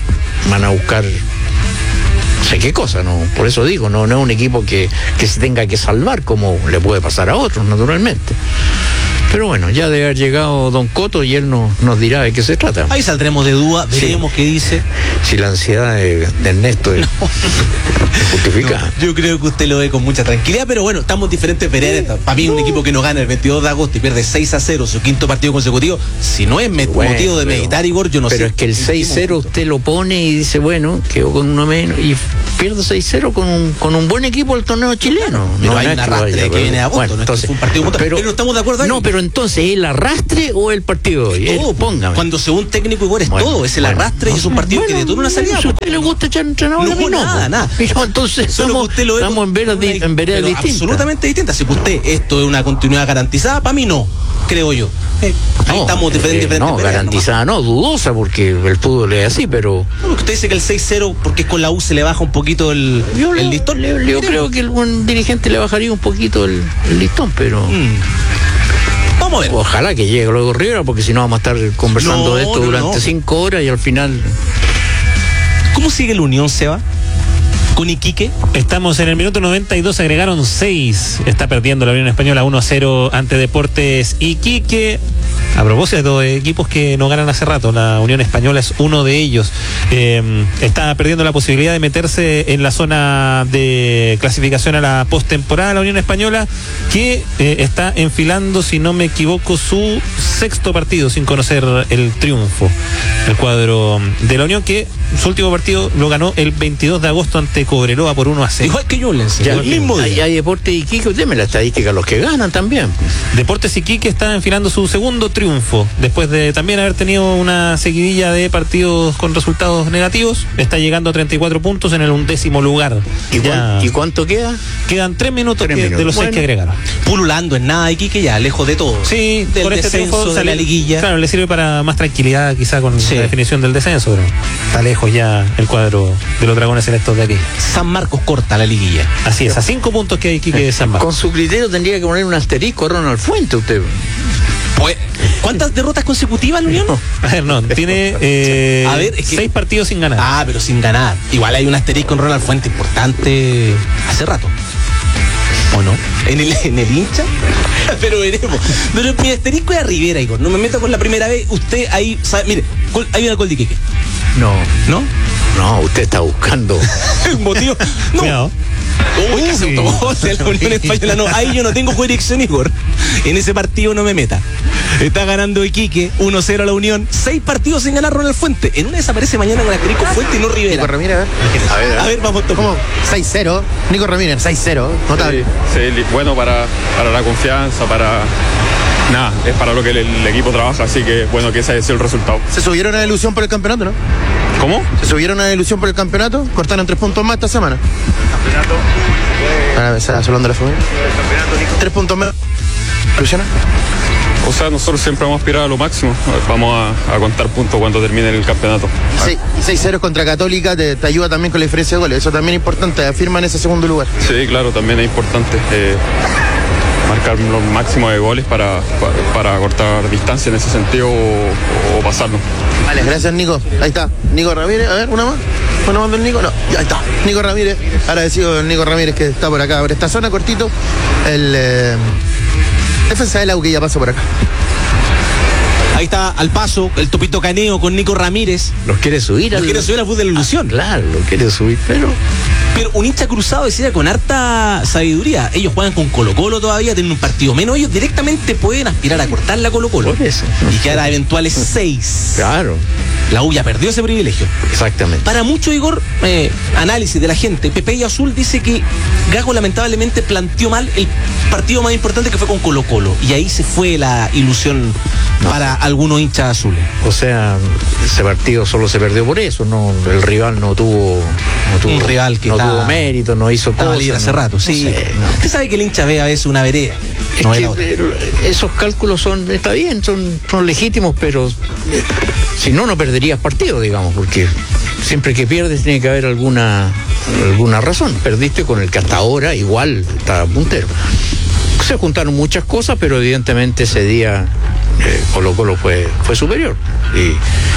Speaker 4: van a buscar no sé qué cosa, no, por eso digo, no es un equipo que se tenga que salvar como le puede pasar a otros, naturalmente. Pero bueno, ya debe haber llegado Don Coto y él nos dirá de qué se trata.
Speaker 5: Ahí saldremos de duda, veremos qué dice.
Speaker 4: Si la ansiedad de Ernesto es justificada.
Speaker 5: No, yo creo que usted lo ve con mucha tranquilidad, pero bueno, estamos diferentes veredas. Para mí un equipo que no gana el 22 de agosto y pierde 6-0 su quinto partido consecutivo, si no es motivo de meditar, Igor, yo no sé.
Speaker 4: Pero es que el 6-0 usted lo pone y dice, bueno, quedó con uno menos y pierde 6-0 con un buen equipo del torneo chileno.
Speaker 5: Pero hay un arrastre que viene de agosto, bueno, entonces, fue un partido pero no estamos de acuerdo ahí.
Speaker 4: No, pero entonces, ¿el arrastre o el partido de hoy?
Speaker 5: Todo, póngame. Cuando según técnico Igor es todo, es el arrastre y es un partido que detona una salida.
Speaker 4: Si a usted le gusta echar entrenador,
Speaker 5: no, nada.
Speaker 4: No, entonces estamos en veredas distintas.
Speaker 5: Absolutamente distintas. Si usted esto es una continuidad garantizada, para mí no, creo yo. Ahí estamos diferentes.
Speaker 4: No, garantizada no, dudosa, porque el fútbol es así, pero...
Speaker 5: Usted dice que el 6-0, porque con la U se le baja un poquito el listón.
Speaker 4: Yo creo que el buen dirigente le bajaría un poquito el listón, pero...
Speaker 5: Vamos a ver.
Speaker 4: Ojalá que llegue luego Rivera, porque si no vamos a estar conversando de esto durante 5 horas y al final...
Speaker 5: ¿Cómo sigue la Unión, Seba? ¿Con Iquique?
Speaker 6: Estamos en el minuto 92, agregaron 6. Está perdiendo la Unión Española 1-0 ante Deportes Iquique. A propósito de equipos que no ganan hace rato, la Unión Española es uno de ellos. Está perdiendo la posibilidad de meterse en la zona de clasificación a la postemporada la Unión Española, que está enfilando, si no me equivoco, su 6º partido sin conocer el triunfo. El cuadro de la Unión, que su último partido lo ganó el 22 de agosto ante Cobreloa por 1-0.
Speaker 5: Igual que Ñublense,
Speaker 4: el mismo día. Hay Deportes Iquique, deme la estadística, los que ganan también.
Speaker 6: Deportes Iquique está enfilando su segundo triunfo, después de también haber tenido una seguidilla de partidos con resultados negativos. Está llegando a 34 puntos en el 11º lugar.
Speaker 4: ¿Y cuánto queda?
Speaker 6: Quedan 3 minutos, de los 6 que agregaron.
Speaker 5: Pululando en nada Iquique ya, lejos de todo.
Speaker 6: Sí,
Speaker 5: del
Speaker 6: por este triunfo
Speaker 5: de la liguilla.
Speaker 6: Claro, le sirve para más tranquilidad quizá con la definición del descenso, pero está lejos ya el cuadro de los Dragones Celestos de aquí.
Speaker 5: San Marcos corta la liguilla.
Speaker 6: Así es, a 5 puntos que hay Iquique de San Marcos.
Speaker 4: Con su criterio tendría que poner un asterisco a Ronald Fuente usted.
Speaker 5: Pues, ¿cuántas derrotas consecutivas la Unión?
Speaker 6: A ver, no, tiene 6 partidos sin ganar.
Speaker 5: Ah, pero sin ganar. Igual hay un asterisco en Ronald Fuente importante hace rato. ¿O no? ¿En el hincha? Pero veremos. Pero mi asterisco es a Rivera, Igor. No me meto con la primera vez. Usted ahí sabe, mire, hay una gol de Iquique.
Speaker 4: No, usted está buscando
Speaker 5: un motivo. No. Cuidado. Uy, que se autogol de la Unión Española. No, ahí yo no tengo jurisdicción, Igor. En ese partido no me meta. Está ganando Iquique 1-0 a la Unión. 6 partidos sin ganar Ronald Fuente. En una desaparece mañana con asterisco Fuente y no Rivera.
Speaker 3: Nico Ramírez,
Speaker 5: a ver, vamos.
Speaker 3: ¿Cómo? 6-0. Nico Ramírez, 6-0. Notable.
Speaker 14: Sí, bueno para la confianza, nada, es para lo que el equipo trabaja, así que bueno que ese haya sido el resultado.
Speaker 3: Se subieron a la ilusión por el campeonato, ¿no?
Speaker 14: ¿Cómo?
Speaker 3: Se subieron a la ilusión por el campeonato, cortaron 3 puntos más esta semana.
Speaker 14: ¿Campeonato?
Speaker 3: Para empezar hablando de la familia.
Speaker 14: ¿El campeonato?
Speaker 3: 3 puntos más. ¿Ilusiona?
Speaker 14: O sea, nosotros siempre vamos a aspirar a lo máximo. Vamos a contar puntos cuando termine el campeonato.
Speaker 3: Y 6-0 contra Católica te ayuda también con la diferencia de goles. Eso también es importante, afirman ese segundo lugar.
Speaker 14: Sí, claro, también es importante marcar lo máximo de goles para cortar distancia en ese sentido o pasarlo.
Speaker 3: Vale, gracias Nico. Ahí está. Nico Ramírez, a ver, una más. ¿Una más del Nico? No, ya está. Nico Ramírez, agradecido del Nico Ramírez que está por acá, por esta zona cortito. El defensa del AU que ya pasó por acá.
Speaker 5: Ahí está al paso el Topito Caneo con Nico Ramírez.
Speaker 4: Los quiere subir
Speaker 5: al fútbol de la ilusión.
Speaker 4: Claro, lo quiere subir, pero
Speaker 5: un hincha cruzado decía con harta sabiduría. Ellos juegan con Colo-Colo todavía, tienen un partido menos. Ellos directamente pueden aspirar a cortar la Colo-Colo.
Speaker 4: Por eso.
Speaker 5: Y quedar a eventuales 6.
Speaker 4: Claro.
Speaker 5: La U ya perdió ese privilegio.
Speaker 4: Exactamente.
Speaker 5: Para mucho, Igor, análisis de la gente, Pepe y Azul dice que Gago lamentablemente planteó mal el partido más importante que fue con Colo-Colo. Y ahí se fue la ilusión para algunos hinchas azules.
Speaker 4: O sea, ese partido solo se perdió por eso, no, el rival no tuvo
Speaker 5: un rival que
Speaker 4: no tuvo mérito, no hizo cosas.
Speaker 5: Hace rato, sí. Usted sabe que el hincha ve a veces una vereda.
Speaker 4: Esos cálculos está bien, son legítimos, pero si no perderías partido, digamos, porque siempre que pierdes tiene que haber alguna razón. Perdiste con el que hasta ahora igual está puntero. Se juntaron muchas cosas, pero evidentemente ese día Colo-Colo fue superior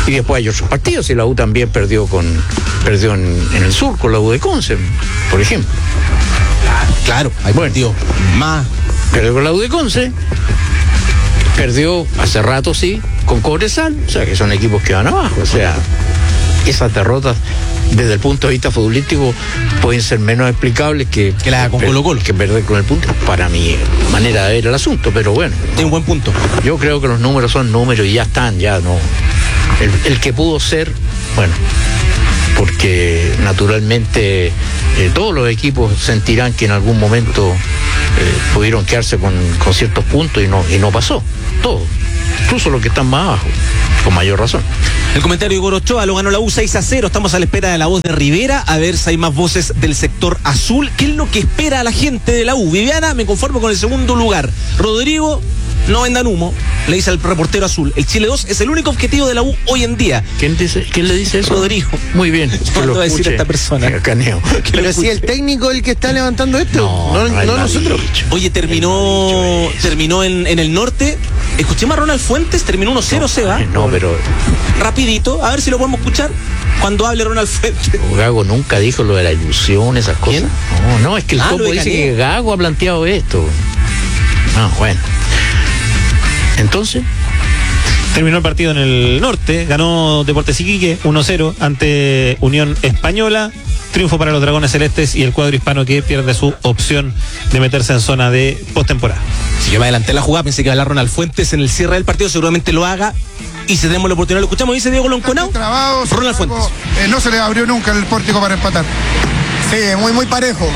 Speaker 4: Y después hay otros partidos, y la U también perdió en el sur con la U de Conce, por ejemplo.
Speaker 5: Claro, hay partido más.
Speaker 4: Perdió con la U de Conce, perdió hace rato, sí, con Cobresal, o sea que son equipos que van abajo, o sea, esas derrotas desde el punto de vista futbolístico pueden ser menos explicables que
Speaker 5: la con Colo-Colo,
Speaker 4: que perder con el punto, para mi manera de ver el asunto, pero bueno.
Speaker 5: Tiene un buen punto.
Speaker 4: Yo creo que los números son números y ya están, ya no. El que pudo ser, bueno, porque naturalmente todos los equipos sentirán que en algún momento pudieron quedarse con ciertos puntos y no pasó, todo, incluso los que están más abajo, con mayor razón.
Speaker 5: El comentario de Igor Ochoa: lo ganó la U 6-0. Estamos a la espera de la voz de Rivera, a ver si hay más voces del sector azul. ¿Qué es lo que espera a la gente de la U? Viviana, me conformo con el segundo lugar. Rodrigo, no vendan humo, le dice al reportero azul. El Chile 2 es el único objetivo de la U hoy en día.
Speaker 4: ¿Quién le dice eso?
Speaker 5: Rodrigo.
Speaker 4: Muy bien.
Speaker 5: ¿Qué lo va a decir esta persona?
Speaker 4: Caneo.
Speaker 3: Pero si el técnico es el que está levantando esto, no nosotros.
Speaker 5: Oye, terminó en el norte. Escuchemos a Ronald Fuentes, terminó 1-0, Seba.
Speaker 4: No, pero
Speaker 5: rapidito, a ver si lo podemos escuchar cuando hable Ronald Fuentes.
Speaker 4: Gago nunca dijo lo de la ilusión, esas cosas.
Speaker 5: ¿Quién?
Speaker 4: No, es que el topo dice que Gago ha planteado esto. Bueno. Entonces,
Speaker 6: terminó el partido en el norte, ganó Deportes Iquique 1-0 ante Unión Española. Triunfo para los Dragones Celestes y el cuadro hispano, que pierde su opción de meterse en zona de postemporada.
Speaker 5: Si yo me adelanté la jugada, pensé que iba a hablar Ronald Fuentes en el cierre del partido, seguramente lo haga. Y si tenemos la oportunidad, lo escuchamos. Dice Diego Lonconao. Ronald Fuentes.
Speaker 15: No se le abrió nunca el pórtico para empatar. Sí, muy parejo.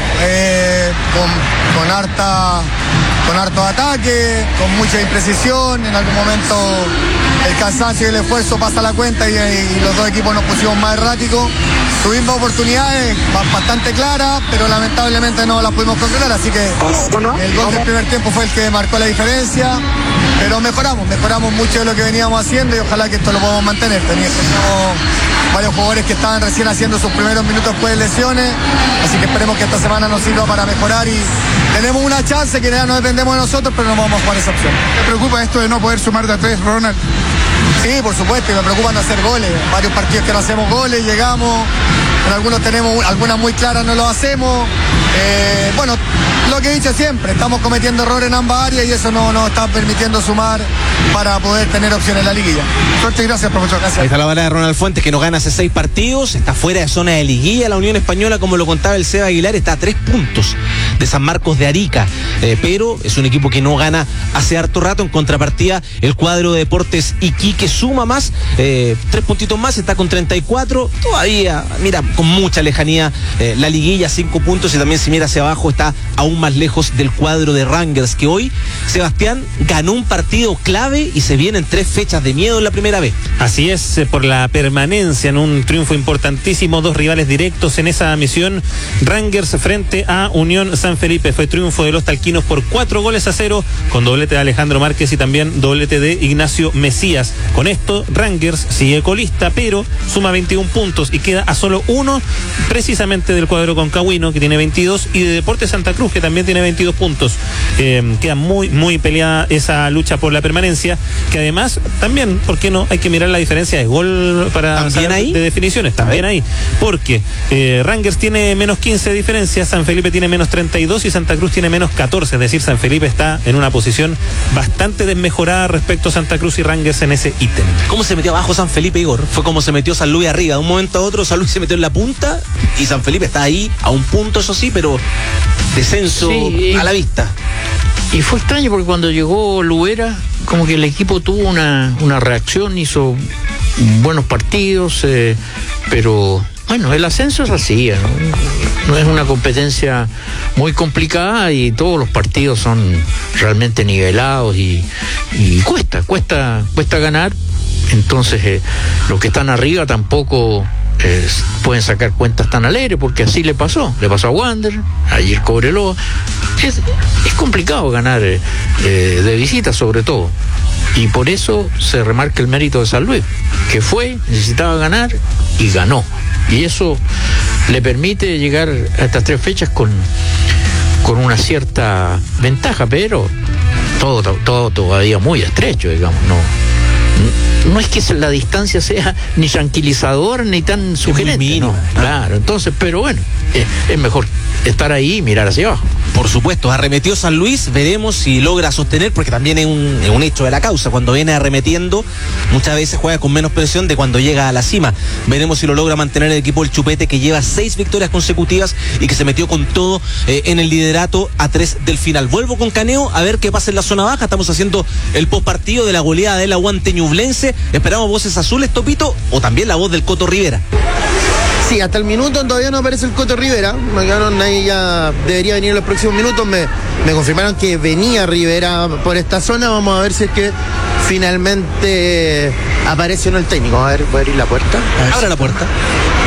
Speaker 15: Con harto ataque, con mucha imprecisión. En algún momento el cansancio y el esfuerzo pasa la cuenta y los dos equipos nos pusimos más erráticos. Tuvimos oportunidades bastante claras, pero lamentablemente no las pudimos concretar, así que el gol del primer tiempo fue el que marcó la diferencia. Pero mejoramos mucho de lo que veníamos haciendo y ojalá que esto lo podamos mantener. Teníamos varios jugadores que estaban recién haciendo sus primeros minutos después de lesiones, así que esperemos que esta semana nos sirva para mejorar y tenemos una chance que ya no dependemos de nosotros, pero no vamos a jugar esa opción. ¿Te preocupa esto de no poder sumar de a tres, Ronald?
Speaker 3: Sí, por supuesto, y me preocupan de hacer goles. Varios partidos que no hacemos goles, llegamos, en algunos tenemos algunas muy claras, no lo hacemos. Bueno, lo que he dicho siempre, estamos cometiendo errores en ambas áreas y eso no nos está permitiendo sumar para poder tener opciones en la liguilla.
Speaker 15: Suerte y gracias, profesor.
Speaker 5: Gracias. Ahí está la palabra de Ronald Fuentes, que nos gana hace 6 partidos, está fuera de zona de liguilla. La Unión Española, como lo contaba el Seba Aguilar, está a 3 puntos de San Marcos de Arica, pero es un equipo que no gana hace harto rato. En contrapartida, el cuadro de Deportes Iquique suma más, 3 puntitos más, está con 34, todavía, mira, con mucha lejanía la liguilla, 5 puntos, y también si mira hacia abajo está aún más lejos del cuadro de Rangers, que hoy, Sebastián, ganó un partido clave y se vienen 3 fechas de miedo en la primera vez.
Speaker 6: Así es, por la permanencia en un triunfo importantísimo, 2 rivales directos en esa misión. Rangers frente a Unión San Felipe, fue triunfo de los talquinos por 4-0, con doblete de Alejandro Márquez y también doblete de Ignacio Mesías. Con esto, Rangers sigue colista, pero suma 21 puntos y queda a solo 1 precisamente del cuadro concagüino, que tiene 22, y de Deportes Santa Cruz, que también tiene 22 puntos. Queda muy peleada esa lucha por la permanencia, que además también, ¿por qué no? Hay que mirar la diferencia de gol para
Speaker 5: ¿también ahí?
Speaker 6: De definiciones, también ahí, porque Rangers tiene menos 15 de diferencia, San Felipe tiene menos 32 y Santa Cruz tiene menos 14, es decir, San Felipe está en una posición bastante desmejorada respecto a Santa Cruz y Rangers en ese ítem.
Speaker 5: ¿Cómo se metió abajo San Felipe, Igor? Fue como se metió San Luis arriba, de un momento a otro San Luis se metió en la punta y San Felipe está ahí a un punto, eso sí, pero descenso a la vista.
Speaker 4: Y fue extraño porque cuando llegó Luera, como que el equipo tuvo una reacción, hizo buenos partidos, pero bueno, el ascenso es así, no es una competencia muy complicada y todos los partidos son realmente nivelados y cuesta ganar. Entonces los que están arriba tampoco pueden sacar cuentas tan alegres, porque así le pasó a Wander, ayer Cobreloa. Es complicado ganar de visita, sobre todo, y por eso se remarca el mérito de San Luis, que necesitaba ganar y ganó, y eso le permite llegar a estas 3 fechas con una cierta ventaja, pero todo todavía muy estrecho, digamos, no es que la distancia sea ni tranquilizador ni tan sugerente, ¿no? Claro, entonces, pero bueno, es mejor estar ahí y mirar hacia abajo.
Speaker 5: Por supuesto, arremetió San Luis, veremos si logra sostener, porque también es un hecho de la causa. Cuando viene arremetiendo, muchas veces juega con menos presión de cuando llega a la cima. Veremos si lo logra mantener el equipo del Chupete, que lleva 6 victorias consecutivas y que se metió con todo en el liderato a 3 del final. Vuelvo con Caneo a ver qué pasa en la zona baja. Estamos haciendo el postpartido de la goleada del Aguante Ñublense. Esperamos voces azules, Topito, o también la voz del Coto Rivera.
Speaker 3: Sí, hasta el minuto todavía no aparece el Coto Rivera. Me quedaron ahí, ya debería venir en los próximos minutos. Me confirmaron que venía Rivera por esta zona. Vamos a ver si es que finalmente aparece o no el técnico. A ver, voy a abrir la puerta.
Speaker 5: Abra la puerta.